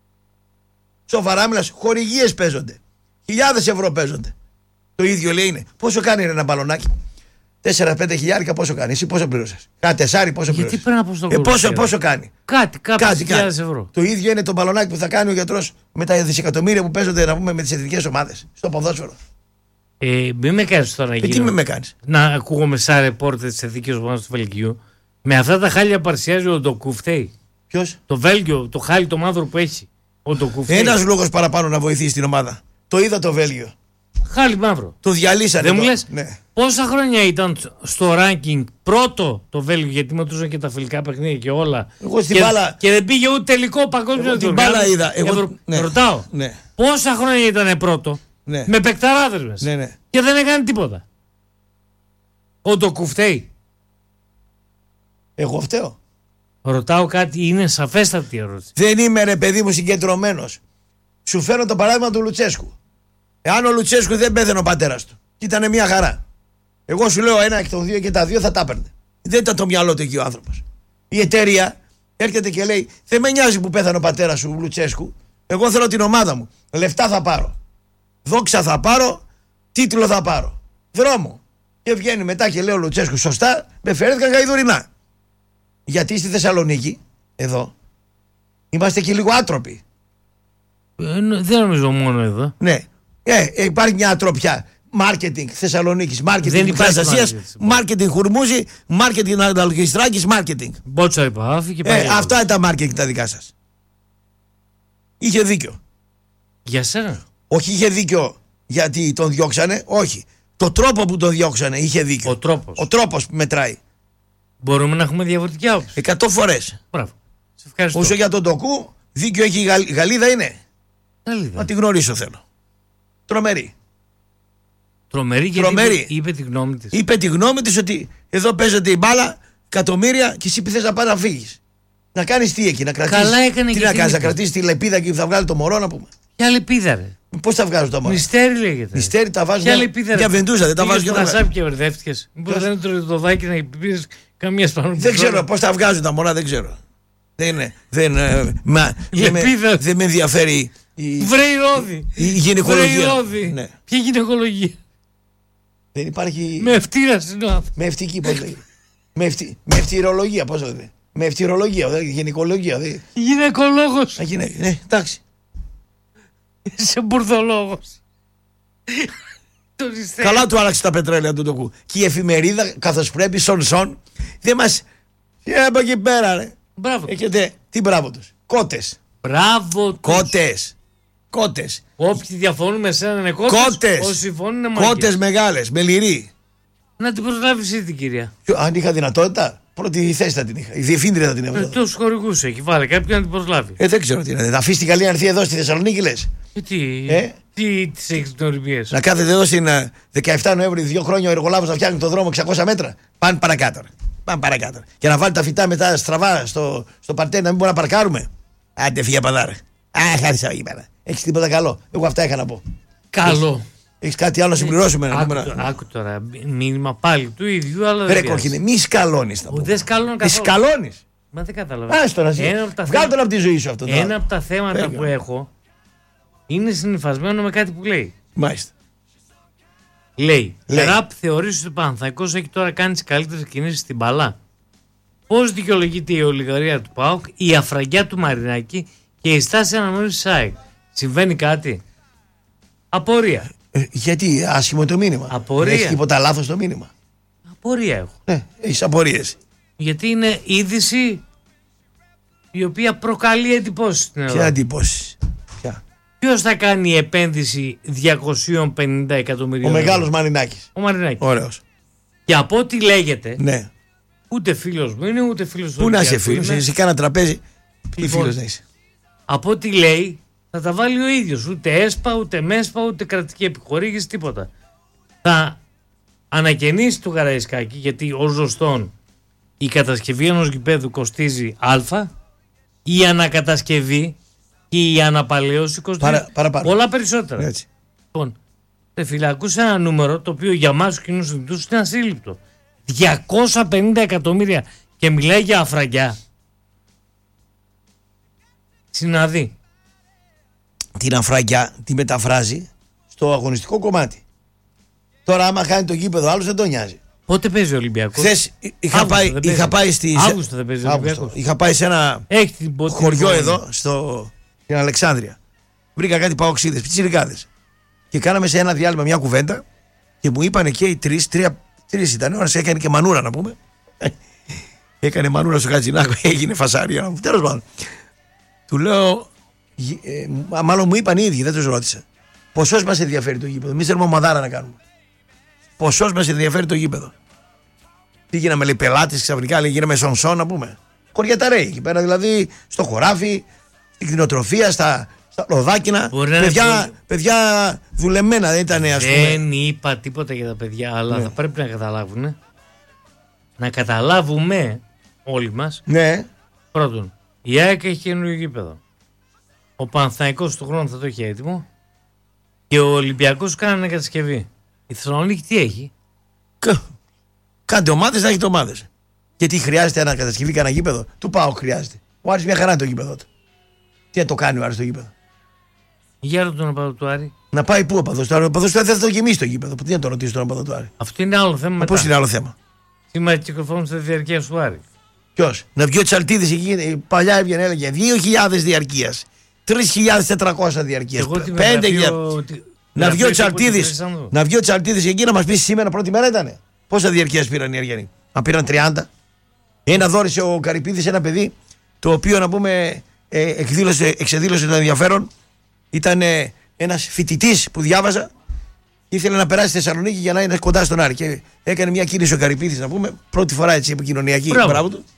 S22: Σοβαρά μιλάς, χορηγίες παίζονται. Χιλιάδες ευρώ παίζονται. Το ίδιο λέει είναι. Πόσο κάνει ένα μπαλονάκι. τέσσερα πέντε χιλιάρικα πόσο κάνει. Εσύ πόσο πλήρωσες. Κάτι τεσσάρι πόσο πλήρωσες.
S21: Γιατί πρέπει να πω στον
S22: ε, πόσο, πόσο κάνει.
S21: Κάτι, κάτι χιλιάδες ευρώ.
S22: Το ίδιο είναι το μπαλονάκι που θα κάνει ο γιατρός με τα δισεκατομμύρια που παίζονται να πούμε με τις εθνικές ομάδες. Στο ποδόσφαιρο.
S21: Ε, μην με κάνεις τώρα να
S22: γίνω. Τι με κάνεις.
S21: Να ακούγομαι σαν ρεπόρτερ της εθνικής ομάδας του Βελγίου. Με αυτά τα χάλια παρουσιάζει ο Ντοκουφτέι.
S22: Ποιος?
S21: Το Βέλγιο, το χάλι το μαύρο που έχει.
S22: Ένας λόγος παραπάνω να βοηθήσει την ομάδα. Το είδα το Βέλγιο.
S21: Χάλι μαύρο.
S22: Το διαλύσανε.
S21: Δεν μου λες.
S22: Ναι.
S21: Πόσα χρόνια ήταν στο ranking πρώτο το Βέλγιο, γιατί μετρούσαν και τα φιλικά παιχνίδια και όλα.
S22: Εγώ στην
S21: και,
S22: μπάλα...
S21: και δεν πήγε ούτε τελικό παγκόσμιο.
S22: Εγώ την μπάλα είδα. Εγώ...
S21: Ευρω...
S22: Ναι.
S21: Ρωτάω.
S22: Ναι.
S21: Πόσα χρόνια ήταν πρώτο.
S22: Ναι.
S21: Με παικταράδες μέσα.
S22: Ναι, ναι.
S21: Και δεν έκανε τίποτα. Ο το κουφτέει.
S22: Εγώ φταίω.
S21: Ρωτάω κάτι, είναι σαφέστατη ερώτηση.
S22: Δεν είμαι ρε παιδί μου συγκεντρωμένος. Σου φέρω το παράδειγμα του Λουτσέσκου. Εάν ο Λουτσέσκου δεν πέθανε ο πατέρας του και ήταν μια χαρά. Εγώ σου λέω ένα εκ των δύο και τα δύο θα τα έπαιρνε. Δεν ήταν το μυαλό του εκεί ο άνθρωπος. Η εταιρεία έρχεται και λέει: δεν με νοιάζει που πέθανε ο πατέρας σου Λουτσέσκου. Εγώ θέλω την ομάδα μου. Λεφτά θα πάρω. Δόξα θα πάρω. Τίτλο θα πάρω. Δρόμο. Και βγαίνει μετά και λέει ο Λουτσέσκου: σωστά, με φέρεθηκαν γαϊδουρινά. Γιατί στη Θεσσαλονίκη, εδώ, είμαστε και λίγο άτροποι.
S21: Ε, δεν νομίζω μόνο εδώ.
S22: Ναι. Ε, υπάρχει μια ατροπιά. Μάρκετινγκ Θεσσαλονίκης, μάρκετινγκ Θεσσαλίας, μάρκετινγκ Χουρμούζη, μάρκετινγκ Ανταλογιστράκης, μάρκετινγκ.
S21: Μπότσα υπάφη και πάει.
S22: Ε, αυτά είναι τα μάρκετινγκ τα δικά σας. Είχε δίκιο.
S21: Για σένα.
S22: Όχι είχε δίκιο γιατί τον διώξανε, όχι. Το τρόπο που τον διώξανε είχε δίκιο.
S21: Ο τρόπος.
S22: Ο τρόπος που μετράει.
S21: Μπορούμε να έχουμε διαφορετική άποψη.
S22: Εκατό φορές.
S21: Μπράβο. Σε ευχαριστώ.
S22: Όσο για τον Τοκού, δίκιο έχει η Γαλλ... Γαλλίδα είναι.
S21: Γαλλίδα.
S22: Να τη γνωρίσω θέλω. Τρομερή.
S21: Τρομερή γιατί
S22: Τρομερή.
S21: Είπε, είπε τη γνώμη της.
S22: Είπε τη γνώμη της ότι εδώ παίζεται η μπάλα, εκατομμύρια και εσύ θες να πάει να φύγεις. Να κάνεις τι εκεί, να κρατήσεις.
S21: Καλά έκανε
S22: τι
S21: και
S22: να κάνεις, να
S21: είπε.
S22: κρατήσεις τη λεπίδα και θα βγάλει το μωρό να πούμε.
S21: Ποια λεπίδα ρε.
S22: Πώς τα βγάζουν τα μωρά.
S21: Μυστέρι λέγεται.
S22: Μυστέρι τα βάζουν.
S21: Ποια λεπίδα ρε.
S22: Για βεντούζα δεν τα βάζουν.
S21: Για WhatsApp και μπερδεύτηκες. Μήπως δεν είναι το δωδάκι να πήρες καμία σπανού.
S22: Δεν ξέρω πώς τα βγάζουν τα μωρά, δεν ξέρω. Δεν είναι. Δεν, ε, μα, δεν, με, δεν με ενδιαφέρει η,
S21: Βρε η ρόδη.
S22: η γυναικολογία.
S21: Βρε η ρόδη.
S22: Ναι.
S21: Ποια γυναικολογία.
S22: Δεν υπάρχει.
S21: Με ευτήρα συνόδου.
S22: Με ευτική, πώς λέγεται. με, ευτι, με ευτηρολογία, πώς λέγεται. Με ευτηρολογία, δεν γυναικολογία. Δεν...
S21: Γυναικολόγος.
S22: Γυναί... Ναι, εντάξει.
S21: Είσαι μπουρδολόγος.
S22: Καλά του άλλαξε τα πετρέλαια του Τοκού. Και η εφημερίδα, καθώς πρέπει, σον σον, δεν μας. Και από εκεί πέρα, ρε.
S21: Μπράβο.
S22: Έχετε. Τι μπράβο τους. Κότες.
S21: Μπράβο τους.
S22: Κότες. Κότες.
S21: Όποιοι διαφωνούν με σένα είναι κότες.
S22: Κότες.
S21: Όσοι συμφωνούν είναι μάγκες.
S22: Κότες μεγάλες, με λυρί.
S21: Να την προσλάβεις εσύ την κυρία.
S22: Αν είχα δυνατότητα, πρώτη θέση θα την είχα. Η διευθύντρια θα την έβαλα.
S21: Ε, τους χορηγούς έχει βάλει κάποιον να την προσλάβει.
S22: Ε, δεν ξέρω τι είναι. Θα αφήσει την Γαλλία να έρθει εδώ στη Θεσσαλονίκη, λες.
S21: Και τι,
S22: Ε?
S21: τι τις έχεις την οριμίες.
S22: Να κάθεται εδώ στην ε, δεκαεφτά Νοέμβρη, δύο χρόνια ο εργολάβος να φτιάχνει το δρόμο εξακόσια μέτρα. Πάνε παρακάτω. Ρε. Πάνε παρακάτω. Και να βάλει τα φυτά μετά στραβά στο, στο παρτέ να μην μπορούμε να παρκάρουμε. Άντε φύγε παδάρε. Α, χάρισα εκεί πέρα. Έχει τίποτα καλό. Εγώ αυτά είχα να πω.
S21: Καλό.
S22: Έχει κάτι άλλο να συμπληρώσουμε.
S21: Άκου, άκου τώρα, μήνυμα πάλι του ίδιου, αλλά δεν
S22: Ρε κόκκινε, μη σκαλώνεις τα πω.
S21: Δεν σκαλώνω καθόλου.
S22: Σκαλώνεις.
S21: Μα δεν καταλαβαίνω.
S22: Άστο να ζει. Βγάλ' τον από τη ζωή σου αυτό.
S21: Ένα από τα θέματα Φέγα. που έχω είναι συνυφασμένο με κάτι που λέει.
S22: Μάλιστα.
S21: Λέει,
S22: λέει.
S21: Ραπ θεωρείς ότι ο Παναθηναϊκός έχει τώρα κάνει τις καλύτερες κινήσεις στην μπαλά. Πώς δικαιολογείται η ολιγαρία του ΠΑΟΚ, η αφραγιά του Μαρινάκη και η στάση αναμονής της ΑΕΚ. Συμβαίνει κάτι. Απορία.
S22: Ε, γιατί άσχημο το μήνυμα.
S21: Απορία.
S22: Έχει τίποτα λάθος το μήνυμα.
S21: Απορία έχω.
S22: Ναι, έχεις απορίες.
S21: Γιατί είναι είδηση η οποία προκαλεί εντυπώσεις στην Ελλάδα.
S22: Ποια εντυπώσεις.
S21: Ποιος θα κάνει επένδυση διακόσια πενήντα εκατομμυρίων.
S22: Ο μεγάλος Μαρινάκης.
S21: Ο Μαρινάκης.
S22: Ωραίος.
S21: Και από ό,τι λέγεται.
S22: Ναι.
S21: Ούτε φίλος μου είναι, ούτε φίλος του.
S22: Πού να είσαι φίλος, εσύ κάνα τραπέζι. Τι
S21: Λοιπόν,
S22: φίλος να είσαι.
S21: Από ό,τι λέει, θα τα βάλει ο ίδιος. Ούτε ΕΣΠΑ, ούτε ΜΕΣΠΑ, ούτε κρατική επιχορήγηση, τίποτα. Θα ανακαινήσει το Καραϊσκάκι, γιατί ως ζωστόν η κατασκευή ενός γηπέδου κοστίζει Α, η ανακατασκευή και η αναπαλαίωση κοστίζει
S22: Παρα, παραπάνω.
S21: πολλά περισσότερα.
S22: Έτσι.
S21: Λοιπόν, ρε φίλε, ακούσε ένα νούμερο το οποίο για μας τους κοινούς συνειδητούς είναι ασύλληπτο. διακόσια πενήντα εκατομμύρια και μιλάει για αφραγιά. Συναδεί.
S22: Την αφραγιά τη μεταφράζει στο αγωνιστικό κομμάτι. Τώρα άμα χάνει το γήπεδο άλλος δεν τον νοιάζει.
S21: Πότε παίζει ο Ολυμπιακός?
S22: Χθες είχα, πάει, είχα πάει στη...
S21: Αύγουστο δεν παίζει ο Ολυμπιακός.
S22: Είχα πάει σε ένα
S21: Έχει την πότη
S22: χωριό
S21: την
S22: εδώ στο... στην Αλεξάνδρεια. Βρήκα κάτι παοξίδες, πιτσιρικάδες. Και κάναμε σε ένα διάλειμμα μια κουβέντα και μου είπανε και οι τρεις, τρία, τρεις ήταν, ο ένας έκανε και μανούρα να πούμε. Έκανε μανούρα στο Χατζηνάκο, έγινε φασάρια. Τέλος πάντων. Του λέω, ε, μάλλον μου είπαν οι ίδιοι, δεν τους ρώτησα. Ποσός μας ενδιαφέρει το γήπεδο, εμείς θέλουμε ομαδάρα να κάνουμε. Ποσός μας ενδιαφέρει το γήπεδο. Τι γίναμε, λέει, πελάτες ξαφνικά, λέει, γίναμε σονσόν, να πούμε. Κοριαταρέοι εκεί πέρα, δηλαδή στο χωράφι, στην κτηνοτροφία, στα, στα λοδάκινα. Παιδιά, πολύ... παιδιά δουλεμένα δεν ήταν, ας πούμε.
S21: Δεν είπα τίποτα για τα παιδιά, αλλά
S22: ναι.
S21: θα πρέπει να καταλάβουν. Να καταλάβουμε όλοι μας.
S22: Ναι.
S21: Πρώτον, η ΑΕΚ έχει καινούργιο γήπεδο. Ο Παναθηναϊκός του χρόνου θα το έχει έτοιμο. Και ο Ολυμπιακός κάνει κατασκευή. Η Θεσσαλονίκη τι έχει?
S22: Κα... Κάντε ομάδες να έχετε ομάδες. Γιατί χρειάζεται ένα κατασκευή, κανένα γήπεδο. Του πάω χρειάζεται. Ο Άρης μια χαρά είναι το γήπεδο του. Τι να το κάνει ο Άρης το γήπεδο?
S21: Για ρωτώ τον οπαδό του Άρη.
S22: Να πάει πού ο οπαδός του Άρη? Ο οπαδός του Άρη δεν θα το γεμίσει το γήπεδο. Τι να το ρωτήσει τον οπαδό του Άρη?
S21: Αυτό είναι άλλο θέμα.
S22: Πώς είναι άλλο θέμα?
S21: Σήμερα κυκλοφορούν στα διαρκεία του Άρη.
S22: Ποιος? Να βγει ο Τσαλτίδης εκεί. Παλιά έβγαινε, έλεγε δύο χιλιάδες διαρκείας. τρεις χιλιάδες τετρακόσια διαρκείας. πέντε χιλιάδες. Να βγει ο Τσαλτίδης. Να βγει ο Τσαλτίδης εκεί να μας πει σήμερα πρώτη μέρα ήτανε. Πόσα διαρκείας πήραν οι Αργιανοί? Αν πήραν τριάντα. Ένα δώρισε ο Καρυπίδης ένα παιδί, το οποίο να πούμε ε, εκδήλωσε, εξεδήλωσε το ενδιαφέρον. Ήταν ε, ένας φοιτητής που διάβαζα. Ήθελε να περάσει στη Θεσσαλονίκη για να είναι κοντά στον Άρη. Και έκανε μια κίνηση ο Καρυπίδης, να πούμε, πρώτη φορά έτσι επικοινωνιακή. Μπράβο του.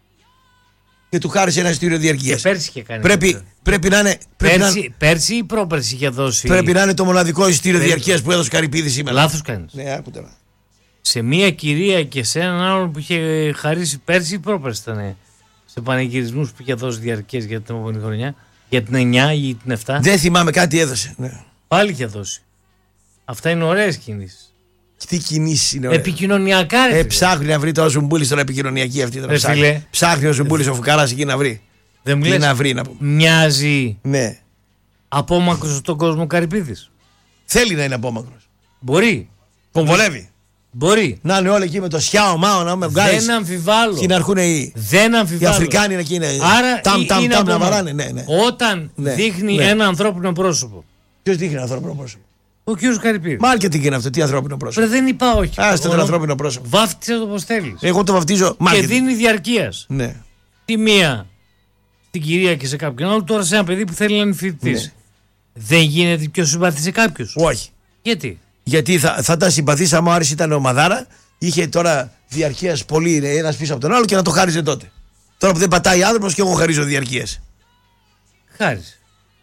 S22: Και του χάρισε ένα εισιτήριο διαρκείας.
S21: Πέρσι και κάνει.
S22: Πρέπει, πρέπει να είναι. Πρέπει
S21: πέρσι,
S22: να...
S21: πέρσι ή πρόπερσι είχε δώσει.
S22: Πρέπει να είναι το μοναδικό εισιτήριο διαρκείας που έδωσε ο Καρυπίδης σήμερα.
S21: Λάθος κάνεις.
S22: Ναι, άκου τώρα.
S21: Σε μία κυρία και σε έναν άλλον που είχε χαρίσει πέρσι ή πρόπερσι ήταν. Σε πανηγυρισμούς που είχε δώσει διαρκείας για την επόμενη χρονιά. Για την εννιά ή την επτά.
S22: Δεν θυμάμαι, κάτι έδωσε. Ναι.
S21: Πάλι είχε δώσει. Αυτά είναι ωραίες κινήσεις.
S22: Τι κινήσεις είναι ωραίες?
S21: Επικοινωνιακά, ρε.
S22: Ε, ψάχνει να βρει το Ζουμπούλης τώρα επικοινωνιακή αυτή. Τώρα, ψάχνει. ψάχνει ο Ζουμπούλης ο Φουκαράς εκεί να βρει.
S21: Δεν μου
S22: τι
S21: λες,
S22: να βρει, να πούμε.
S21: Μοιάζει
S22: ναι.
S21: απόμακρος στον κόσμο Καρυπίδης.
S22: Θέλει να είναι απόμακρος.
S21: Μπορεί.
S22: Τον βολεύει.
S21: Μπορεί.
S22: Να είναι όλοι εκεί με το σιάο μάο να με βγάλεις.
S21: Δεν αμφιβάλλω.
S22: Και να έρχουν οι,
S21: Δεν αμφιβάλλω.
S22: οι Αφρικάνοι εκεί είναι.
S21: Άρα
S22: ταμ, ταμ,
S21: είναι
S22: ταμ, να βαράνε. Ναι, ναι.
S21: Όταν
S22: ναι,
S21: δείχνει
S22: ναι.
S21: ένα ανθρώπινο πρόσωπο.
S22: Ποιος δείχνει ένα ανθρώπινο πρόσωπο?
S21: Ο κύριος Καρυπίδης.
S22: Μάρκετινγκ είναι αυτό, τι ανθρώπινο πρόσωπο?
S21: Πρε, δεν είπα όχι.
S22: Α, το ανθρώπινο πρόσωπο.
S21: Βάφτισε το πως θέλεις.
S22: Εγώ το βαφτίζω μάρκετινγκ.
S21: Και δίνει διαρκείας.
S22: Ναι.
S21: Τη μία στην κυρία και σε κάποιον άλλο, τώρα σε ένα παιδί που θέλει να είναι φοιτητής. Ναι. Δεν γίνεται πιο συμπαθή σε κάποιους?
S22: Όχι.
S21: Γιατί?
S22: Γιατί θα, θα τα συμπαθήσαμε, ο Άρης ήταν ομαδάρα, είχε τώρα διαρκείας πολύ ένας πίσω από τον άλλο και να το χάριζε τότε. Τώρα που δεν πατάει άνθρωπος και εγώ χαρίζω διαρκείας.
S21: Χάριζε.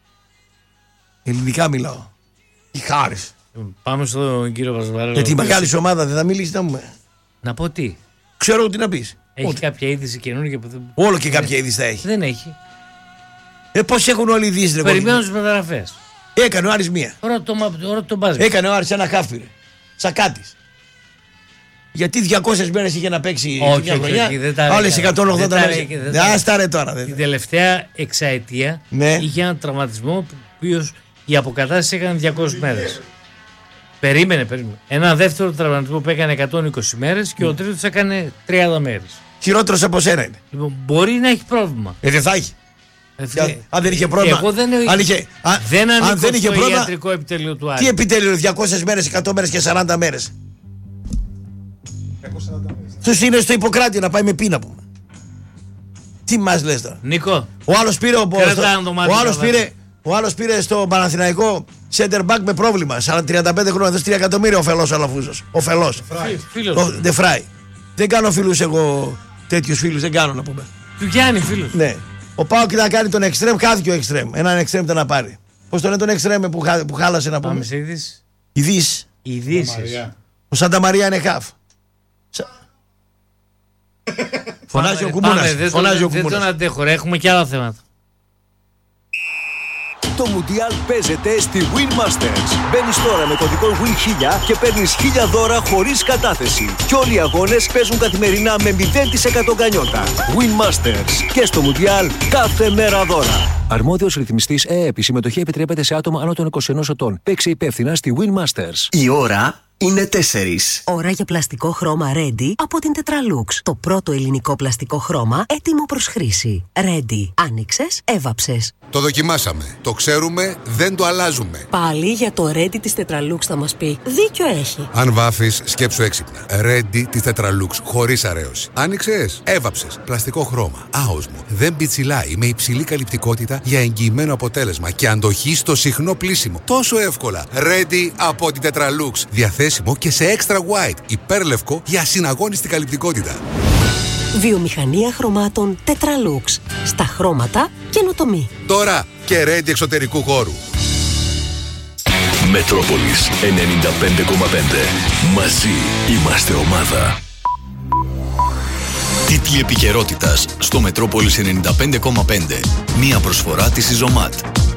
S22: Ελληνικά μιλάω. Τι χάρης.
S21: Πάμε στον κύριο Βασβαρέλο.
S22: Γιατί η μεγάλη ομάδα δεν θα μιλήσει, να πούμε.
S21: Να πω τι.
S22: Ξέρω τι να πεις.
S21: Έχει Ό, κάποια είδηση καινούργια που δεν...
S22: Όλο και κάποια είδηση θα έχει.
S21: Δεν έχει.
S22: Ε, πώς έχουν όλοι οι ειδήσεις?
S21: Περιμένω τις μεταγραφές.
S22: Έκανε ο Άρης μία.
S21: Ρώτα τον μπάζι.
S22: Έκανε ο Άρης ένα χάφιρε. Σακάτης. Γιατί διακόσιες μέρες είχε να παίξει
S21: όχι,
S22: μια χρονιά.
S21: Άλλες
S22: Άλλες εκατόν ογδόντα μέρες. Δεν άσταρε τώρα.
S21: Την τελευταία εξαετία
S22: ναι.
S21: είχε έναν τραυματισμό που οποίος η αποκατάσταση έκανε διακόσιες μέρες. Περίμενε, περίμενε. Ένα δεύτερο τραυματισμό που έκανε εκατόν είκοσι μέρες και mm. ο τρίτος έκανε τριάντα μέρες.
S22: Χειρότερος από σένα είναι.
S21: Λοιπόν, μπορεί να έχει πρόβλημα.
S22: Ε, δεν θα έχει.
S21: Ε,
S22: αν δεν είχε πρόβλημα.
S21: Εγώ δεν,
S22: αν είχε, αν,
S21: δεν ανήκω
S22: αν δεν είχε
S21: στο
S22: πρόβλημα,
S21: ιατρικό επιτελείο του Άρη.
S22: Τι επιτέλειο, διακόσιες μέρες, εκατό μέρες και σαράντα μέρες. Τους είναι στο Ιπποκράτη να πάει με πείνα, πούμε. Τι μας λες τώρα?
S21: Νίκο.
S22: Ο άλλος πήρε, ο, στο, ο άλλος πήρε, ο άλλος πήρε στο Παναθηναϊκό center back με πρόβλημα. τριάντα πέντε χρόνια, δώσει τρία εκατομμύρια ο Φελός Αλαφούζος. Ο Φελός. De Frey. Δεν κάνω φίλους εγώ τέτοιους φίλους, δεν κάνω να πούμε.
S21: Του Γιάννη φίλους.
S22: Ναι. Ο Πάοκ να κάνει τον εξτρέμ, χάθηκε ο εξτρέμ. Έναν εξτρέμ ήταν να πάρει. Πώς τον είναι τον εξτρέμ που, χά, που χάλασε να πούμε?
S21: Πάμε σε ειδήσεις.
S22: Ειδήσεις.
S21: Ειδήσεις.
S22: Ο Σάντα Μαρία είναι χαφ. Φωνάζει ο Κουμούνας.
S21: Δεν τον αντέχω, ρε, έχουμε και άλλα θέματα.
S1: Το Μουντιάλ παίζεται στη Win Masters. Μπαίνεις τώρα με κωδικό Win χίλια και παίρνεις χίλια δώρα χωρίς κατάθεση. Και όλοι οι αγώνες παίζουν καθημερινά με μηδέν τοις εκατό γκανιότα. Win Masters. Και στο Μουντιάλ κάθε μέρα δώρα. Αρμόδιος ρυθμιστής ΕΕΠ. Η συμμετοχή επιτρέπεται σε άτομα άνω των είκοσι ενός ετών. Παίξε υπεύθυνα στη Win Masters.
S2: Η ώρα είναι τέσσερις.
S9: Ώρα για πλαστικό χρώμα Ready από την Tetralux. Το πρώτο ελληνικό πλαστικό χρώμα έτοιμο προς χρήση. Ready. Άνοιξες, έβαψες.
S23: Το δοκιμάσαμε. Το ξέρουμε, δεν το αλλάζουμε.
S9: Πάλι για το Ready της Tetralux θα μας πει. Δίκιο έχει.
S23: Αν βάφεις, σκέψου έξυπνα. Ready της Tetralux, χωρίς αρέωση. Άνοιξες, έβαψες. Πλαστικό χρώμα. Άοσμο. Δεν πιτσιλάει. Με υψηλή καλυπτικότητα για εγγυημένο αποτέλεσμα και αντοχή στο συχνό πλύσιμο. Τόσο εύκολα. Ready από την Tetralux. Διαθέτει φορέσιμο και σε extra white, υπέρλευκο για ασυναγώνιστη καλυπτικότητα.
S9: Βιομηχανία χρωμάτων Tetralux. Στα χρώματα καινοτομή.
S23: Τώρα και Ρέντι εξωτερικού χώρου.
S1: Μετρόπολης ενενήντα πέντε κόμμα πέντε. Μαζί είμαστε ομάδα. Τίτλοι επικαιρότητας στο Μετρόπολης ενενήντα πέντε κόμμα πέντε. Μία προσφορά της Ιζωμάτ.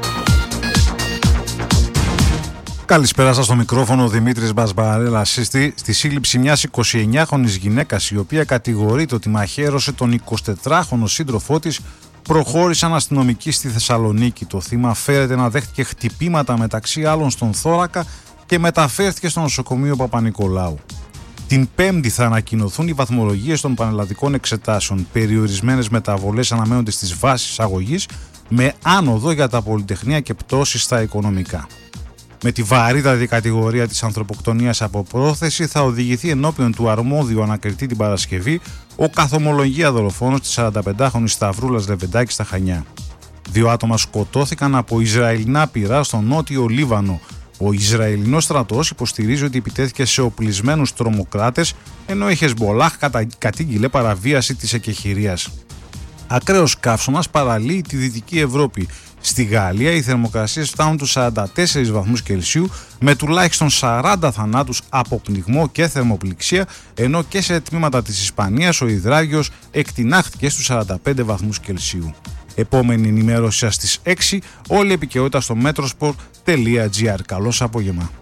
S4: Καλησπέρα σας, στο μικρόφωνο ο Δημήτρης Μπασμπαρέλα. Στη, στη σύλληψη μιας εικοσιεννιάχρονης γυναίκας, η οποία κατηγορείται ότι μαχαίρωσε τον εικοσιτετράχρονο σύντροφό της, προχώρησαν αστυνομικοί στη Θεσσαλονίκη. Το θύμα φέρεται να δέχτηκε χτυπήματα μεταξύ άλλων στον θώρακα και μεταφέρθηκε στο νοσοκομείο Παπα-Νικολάου. Την Πέμπτη θα ανακοινωθούν οι βαθμολογίες των πανελλαδικών εξετάσεων. Περιορισμένες μεταβολές αναμένονται στις βάσεις αγωγής, με άνοδο για τα πολυτεχνία και πτώσεις στα οικονομικά. Με τη βαρύτατη κατηγορία της ανθρωποκτονίας από πρόθεση θα οδηγηθεί ενώπιον του αρμόδιου ανακριτή την Παρασκευή ο καθομολογία δολοφόνος της σαρανταπεντάχρονης Σταυρούλας Λεβεντάκη στα Χανιά. Δύο άτομα σκοτώθηκαν από Ισραηλινά πυρά στο νότιο Λίβανο. Ο Ισραηλινός στρατός υποστηρίζει ότι επιτέθηκε σε οπλισμένους τρομοκράτες, ενώ η Χεσμπολάχ κατήγγειλε παραβίαση της εκεχηρίας. Ακραίος καύσωνας παραλύει τη Δυτική Ευρώπη. Στη Γαλλία οι θερμοκρασίες φτάνουν τους σαράντα τέσσερις βαθμούς Κελσίου, με τουλάχιστον σαράντα θανάτους από πνιγμό και θερμοπληξία, ενώ και σε τμήματα της Ισπανίας ο υδράγιος εκτινάχθηκε στους σαράντα πέντε βαθμούς Κελσίου. Επόμενη ενημέρωση σας στις έξι, όλη η επικαιρότητα στο metrosport τελεία gr. Καλώς απόγευμα.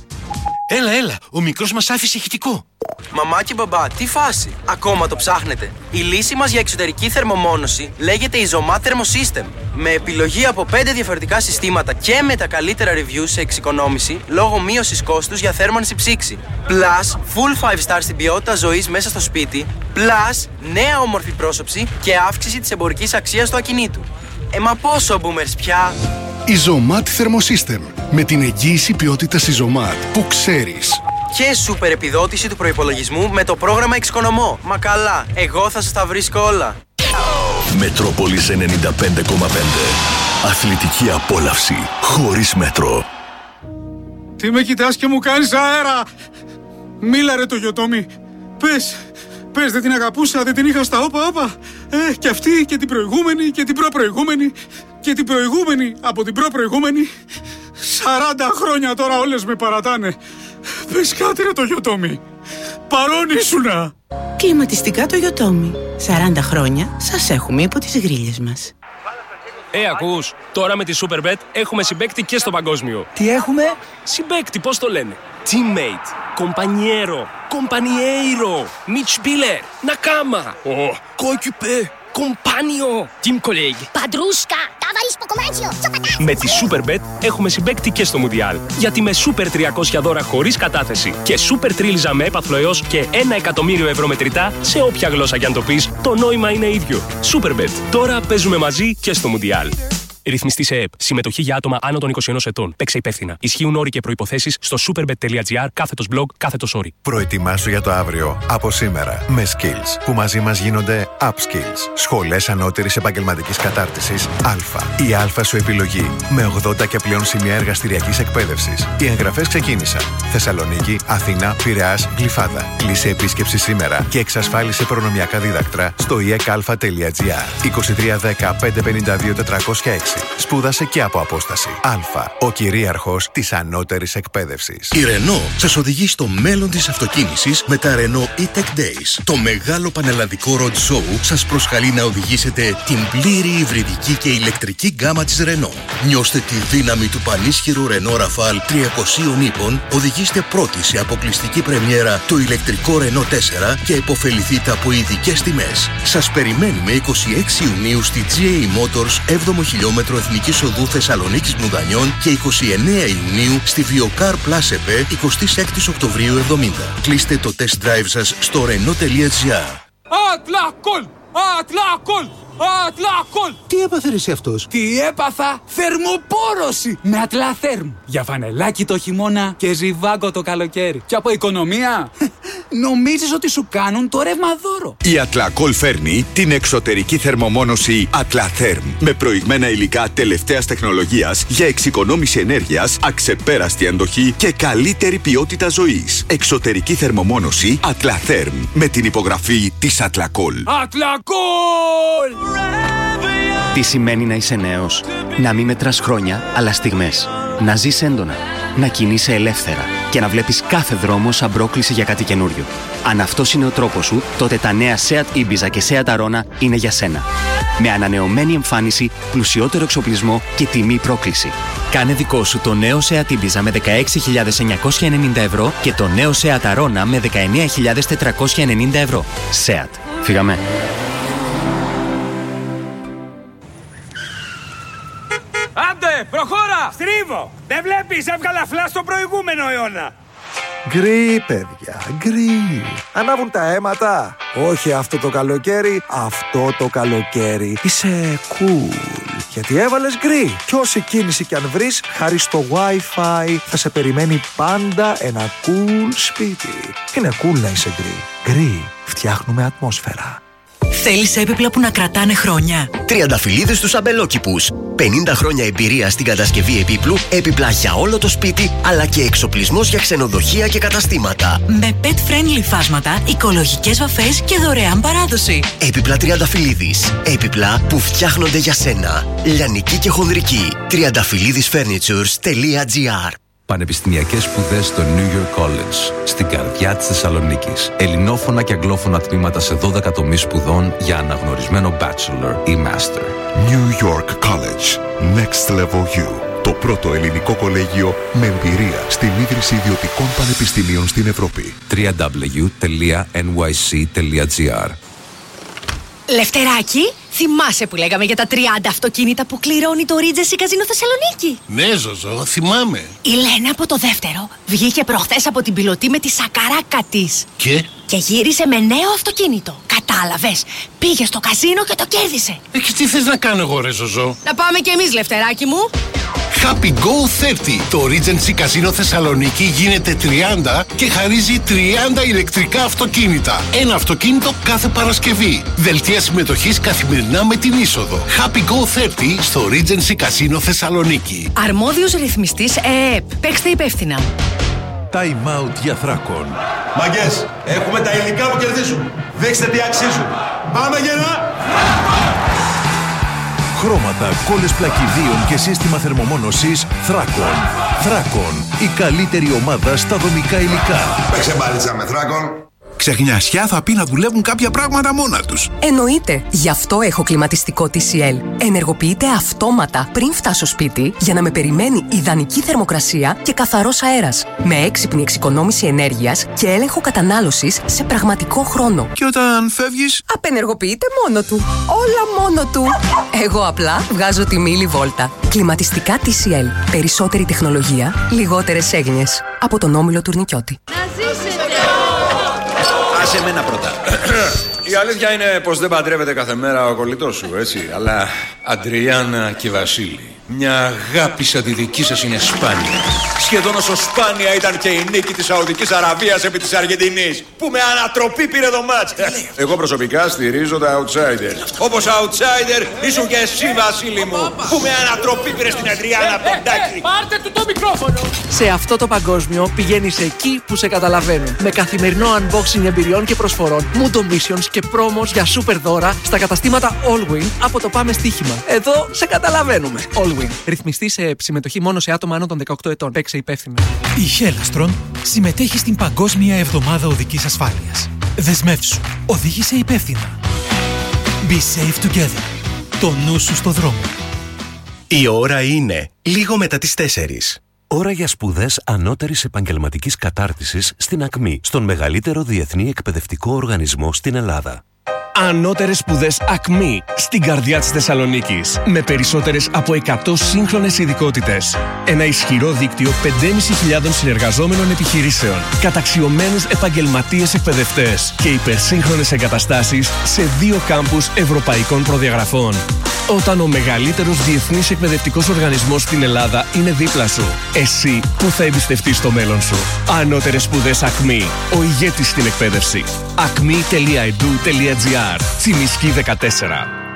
S6: Έλα, έλα, ο μικρός μας άφησε ηχητικό.
S8: Μαμά και μπαμπά, τι φάση, ακόμα το ψάχνετε? Η λύση μας για εξωτερική θερμομόνωση λέγεται Izomat Thermosystem. Με επιλογή από πέντε διαφορετικά συστήματα και με τα καλύτερα reviews σε εξοικονόμηση λόγω μείωσης κόστους για θέρμανση ψήξη. Plus, full five star στην ποιότητα ζωής μέσα στο σπίτι. Plus, νέα όμορφη πρόσωψη και αύξηση της εμπορικής αξίας του ακινήτου. Ε, μα πόσο boomers πια!
S24: Izomat Thermosystem. Με την εγγύηση ποιότητας Izomat που ξέρεις.
S8: Και σούπερ επιδότηση του προϋπολογισμού με το πρόγραμμα Εξοικονομώ. Μα καλά, εγώ θα σας τα βρίσκω όλα.
S1: Μετρόπολης ενενήντα πέντε κόμμα πέντε. Αθλητική απόλαυση χωρίς μέτρο.
S25: Τι με κοιτάς και μου κάνεις αέρα? Μίλα ρε το Γιωτόμι. Πες, πες δεν την αγαπούσα, δεν την είχα στα όπα όπα. Ε, και αυτή και την προηγούμενη και την προπροηγούμενη και την προηγούμενη από την προπροηγούμενη. Σαράντα χρόνια τώρα όλες με παρατάνε. Πες κάτι ρε το Γιωτόμι. Παρόν ήσουνα.
S26: Κλιματιστικά το Γιωτόμι. σαράντα χρόνια σας έχουμε υπό τις γρίλες μας.
S27: Ε, ακούς, τώρα με τη Superbet έχουμε συμπαίκτη και στο παγκόσμιο.
S26: Τι έχουμε?
S27: Συμπαίκτη, πώς το λένε? Teammate, compañero, compañeiro, Mitspieler, Nakama, oh, coéquipier, compagno, team colleague.
S28: Παντρούσκα, ταβαρίσκο κομμάτσιο,
S27: με τη Superbet έχουμε συμπαίκτη και στο Μουντιάλ. Γιατί με Super τριακόσια δώρα χωρίς κατάθεση και Super τρίλιζα με έπαθλο έως και ένα εκατομμύριο ευρώ μετρητά, σε όποια γλώσσα κι αν το πεις, το νόημα είναι ίδιο. Superbet. Τώρα παίζουμε μαζί και στο Μουντιάλ. Ρυθμιστή σε ΕΕΠ. Συμμετοχή για άτομα άνω των είκοσι ενός ετών. Παίξε υπεύθυνα. Ισχύουν όροι και προϋποθέσεις στο superbet τελεία gr κάθετος blog κάθετος όροι.
S29: Προετοιμάσου για το αύριο από σήμερα με Skills, που μαζί μας γίνονται Upskills. Σχολές ανώτερης επαγγελματικής κατάρτισης Α. Η Α σου επιλογή. Με ογδόντα και πλέον σημεία εργαστηριακής εκπαίδευσης. Οι εγγραφές ξεκίνησαν. Θεσσαλονίκη, Αθήνα, Πειραιάς, Γλυφάδα. Κλείσε επίσκεψη σήμερα και εξασφάλισε προνομιακά δίδακτρα στο ι εκ α τελεία gr. είκοσι τρία δέκα πεντακόσια πενήντα δύο τετρακόσια έξι. Σπούδασε και από απόσταση. Α. Ο κυρίαρχος της ανώτερης εκπαίδευσης.
S1: Η Renault σας οδηγεί στο μέλλον της αυτοκίνησης με τα Renault E-Tech Days. Το μεγάλο πανελλαδικό road show σας προσκαλεί να οδηγήσετε την πλήρη υβριδική και ηλεκτρική γκάμα της Renault. Νιώστε τη δύναμη του πανίσχυρου Renault Rafale τριακοσίων ύπων, οδηγήστε πρώτοι σε αποκλειστική πρεμιέρα το ηλεκτρικό Renault τέσσερα και επωφεληθείτε από ειδικές τιμές. Σας περιμένουμε είκοσι έξι Ιουνίου στη τζι έι Motors έβδομο χιλιόμετρο Εθνικής Οδού Θεσσαλονίκης Μουδανιών και είκοσι εννέα Ιουνίου στη Viokar Plus ΕΠΕ εικοστή έκτη Οκτωβρίου εβδομήντα. Κλείστε το test drive σας στο renault τελεία gr.
S25: Ατλακόλ! Ατλακόλ!
S5: Ατλακόλ!
S10: Τι έπαθε εσύ αυτός?
S5: Τι έπαθα? Θερμοπόρωση με Ατλαθέρμ. Για φανελάκι το χειμώνα και ζιβάγκο το καλοκαίρι. Και από οικονομία, νομίζεις ότι σου κάνουν το ρεύμα δώρο.
S11: Η Ατλακόλ φέρνει την εξωτερική θερμομόνωση Ατλαθέρμ με προηγμένα υλικά τελευταίας τεχνολογίας για εξοικονόμηση ενέργειας, αξεπέραστη αντοχή και καλύτερη ποιότητα ζωής. Εξωτερική θερμομόνωση Ατλαθέρμ με την υπογραφή της Ατλακόλ.
S5: Ατλακόλ!
S12: Τι σημαίνει να είσαι νέος? Να μην μετράς χρόνια, αλλά στιγμές. Να ζεις έντονα. Να κινείσαι ελεύθερα. Και να βλέπεις κάθε δρόμο σαν πρόκληση για κάτι καινούριο. Αν αυτός είναι ο τρόπος σου, τότε τα νέα Seat Ibiza και Seat Arona είναι για σένα. Με ανανεωμένη εμφάνιση, πλουσιότερο εξοπλισμό και τιμή πρόκληση. Κάνε δικό σου το νέο Seat Ibiza με δεκαέξι χιλιάδες εννιακόσια ενενήντα ευρώ και το νέο Seat Arona με δεκαεννέα χιλιάδες τετρακόσια ενενήντα ευρώ. Seat. Φύγαμε.
S5: Άντε, προχώρα! Στρίβω! Δεν βλέπεις, έβγαλα φλά στο προηγούμενο αιώνα.
S13: Γκρι, παιδιά, γκρι. Ανάβουν τα αίματα. Όχι αυτό το καλοκαίρι, αυτό το καλοκαίρι. Είσαι cool. Γιατί έβαλες γκρι. Κι όση κίνηση κι αν βρεις, χάρη στο Wi-Fi θα σε περιμένει πάντα ένα cool σπίτι. Είναι cool να είσαι γκρι. Γκρι. Φτιάχνουμε ατμόσφαιρα.
S14: Θέλεις έπιπλα που να κρατάνε χρόνια?
S2: Τριανταφυλλίδες στους αμπελόκηπους. πενήντα χρόνια εμπειρία στην κατασκευή επίπλου, έπιπλα για όλο το σπίτι, αλλά και εξοπλισμός για ξενοδοχεία και καταστήματα.
S14: Με pet-friendly φάσματα, οικολογικές βαφές και δωρεάν παράδοση.
S2: Έπιπλα Τριανταφυλλίδης. Έπιπλα που φτιάχνονται για σένα. Λιανική και χονδρική. τριανταφυλλίδης φέρνιτσουρς τελεία τζι άρ.
S15: Πανεπιστημιακές σπουδές στο New York College, στην καρδιά της Θεσσαλονίκης. Ελληνόφωνα και αγγλόφωνα τμήματα σε δώδεκα τομείς σπουδών για αναγνωρισμένο bachelor ή master.
S16: New York College. Next Level You. Το πρώτο ελληνικό κολέγιο με εμπειρία στην ίδρυση ιδιωτικών πανεπιστημίων στην Ευρώπη.
S15: double-u double-u double-u τελεία εν γουάι σι τελεία τζι άρ.
S17: Λευτεράκι, θυμάσαι που λέγαμε για τα τριάντα αυτοκίνητα που κληρώνει το Regency Casino Θεσσαλονίκη?
S30: Ναι, Ζωζό, θυμάμαι.
S17: Η Λένα από το δεύτερο βγήκε προχθές από την πιλωτή με τη σακαράκα της.
S30: Και?
S17: Και γύρισε με νέο αυτοκίνητο. Κατάλαβες, πήγε στο καζίνο και το κέρδισε.
S30: Ε, και τι θες να κάνω εγώ, ρε Ζωζό?
S17: Να πάμε κι εμείς, Λευτεράκι μου.
S30: Happy Go τριάντα. Το Regency Casino Θεσσαλονίκη γίνεται τριάντα και χαρίζει τριάντα ηλεκτρικά αυτοκίνητα. Ένα αυτοκίνητο κάθε Παρασκευή. Δελτία συμμετοχής καθημερινά με την είσοδο. Happy Go τριάντα στο Regency Casino Θεσσαλονίκη.
S17: Αρμόδιος ρυθμιστής ΕΕΠ. Παίξτε υπεύθυνα.
S31: Time out για Θράκον.
S32: Μαγκές, έχουμε τα υλικά που κερδίζουν. Δείξτε τι αξίζουν. Πάμε γερά!
S31: Χρώματα, κόλλες πλακιδίων και σύστημα θερμομόνωσης Θράκον. Θράκον, η καλύτερη ομάδα στα δομικά υλικά.
S32: Παίξε μπάλιτσα με Θράκον.
S33: Ξεχνιασιά θα πει να δουλεύουν κάποια πράγματα μόνα τους.
S14: Εννοείται. Γι' αυτό έχω κλιματιστικό τι σι ελ. Ενεργοποιείται αυτόματα πριν φτάσω σπίτι για να με περιμένει ιδανική θερμοκρασία και καθαρός αέρας. Με έξυπνη εξοικονόμηση ενέργειας και έλεγχο κατανάλωσης σε πραγματικό χρόνο.
S33: Και όταν φεύγεις,
S14: απενεργοποιείται μόνο του. Όλα μόνο του. Εγώ απλά βγάζω τη μίλη βόλτα. Κλιματιστικά τι σι ελ. Περισσότερη τεχνολογία, λιγότερες έγνοιες. Από τον Όμιλο Τουρνικιώτη.
S34: Σε μένα πρώτα. Η αλήθεια είναι πως δεν παντρεύεται κάθε μέρα ο κολλητός σου, έτσι. Αλλά Αντριάννα και Βασίλη, μια αγάπη σαν τη δική σας είναι σπάνια. Σχεδόν όσο σπάνια ήταν και η νίκη της Σαουδικής Αραβίας επί της Αργεντινής, που με ανατροπή πήρε το μάτς. Εγώ προσωπικά στηρίζω τα outsider. Όπως outsider ήσουν και εσύ, Βασίλη μου, που με ανατροπή πήρε στην Αντριάννα από τον Τάκη.
S35: Πάρτε του το μικρόφωνο! Σε αυτό το παγκόσμιο πηγαίνεις εκεί που σε καταλαβαίνουν. Με καθημερινό unboxing εμπειριών και προσφορών, Mundo Missions και promos για super δώρα στα καταστήματα Allwin από το Πάμε Στοίχημα. Εδώ σε καταλαβαίνουμε. Allwin. Ρυθμιστή σε συμμετοχή μόνο σε άτομα άνω των δεκαοκτώ ετών. Παίξε υπεύθυνα.
S36: Η Χέλαστρον συμμετέχει στην Παγκόσμια Εβδομάδα Οδικής Ασφάλειας. Δεσμεύσου. Οδήγησε υπεύθυνα. Be safe together. Το νου σου στο δρόμο.
S2: Η ώρα είναι λίγο μετά τις τέσσερις. Ώρα για σπουδές ανώτερης επαγγελματικής κατάρτισης στην ΑΚΜΗ, στον μεγαλύτερο διεθνή εκπαιδευτικό οργανισμό στην Ελλάδα.
S27: Ανώτερες σπουδές Ακμή στην καρδιά της Θεσσαλονίκης. Με περισσότερες από εκατό σύγχρονες ειδικότητες. Ένα ισχυρό δίκτυο πέντε χιλιάδες πεντακόσιων συνεργαζόμενων επιχειρήσεων. Καταξιωμένους επαγγελματίες εκπαιδευτές και υπερσύγχρονες εγκαταστάσεις σε δύο κάμπους ευρωπαϊκών προδιαγραφών. Όταν ο μεγαλύτερος διεθνής εκπαιδευτικός οργανισμός στην Ελλάδα είναι δίπλα σου, εσύ που θα εμπιστευτείς το μέλλον σου. Ανώτερες σπουδές Ακμή. Ο ηγέτης στην εκπαίδευση. ακμή τελεία ed u τελεία gr. Τσιμισκή δεκατέσσερα.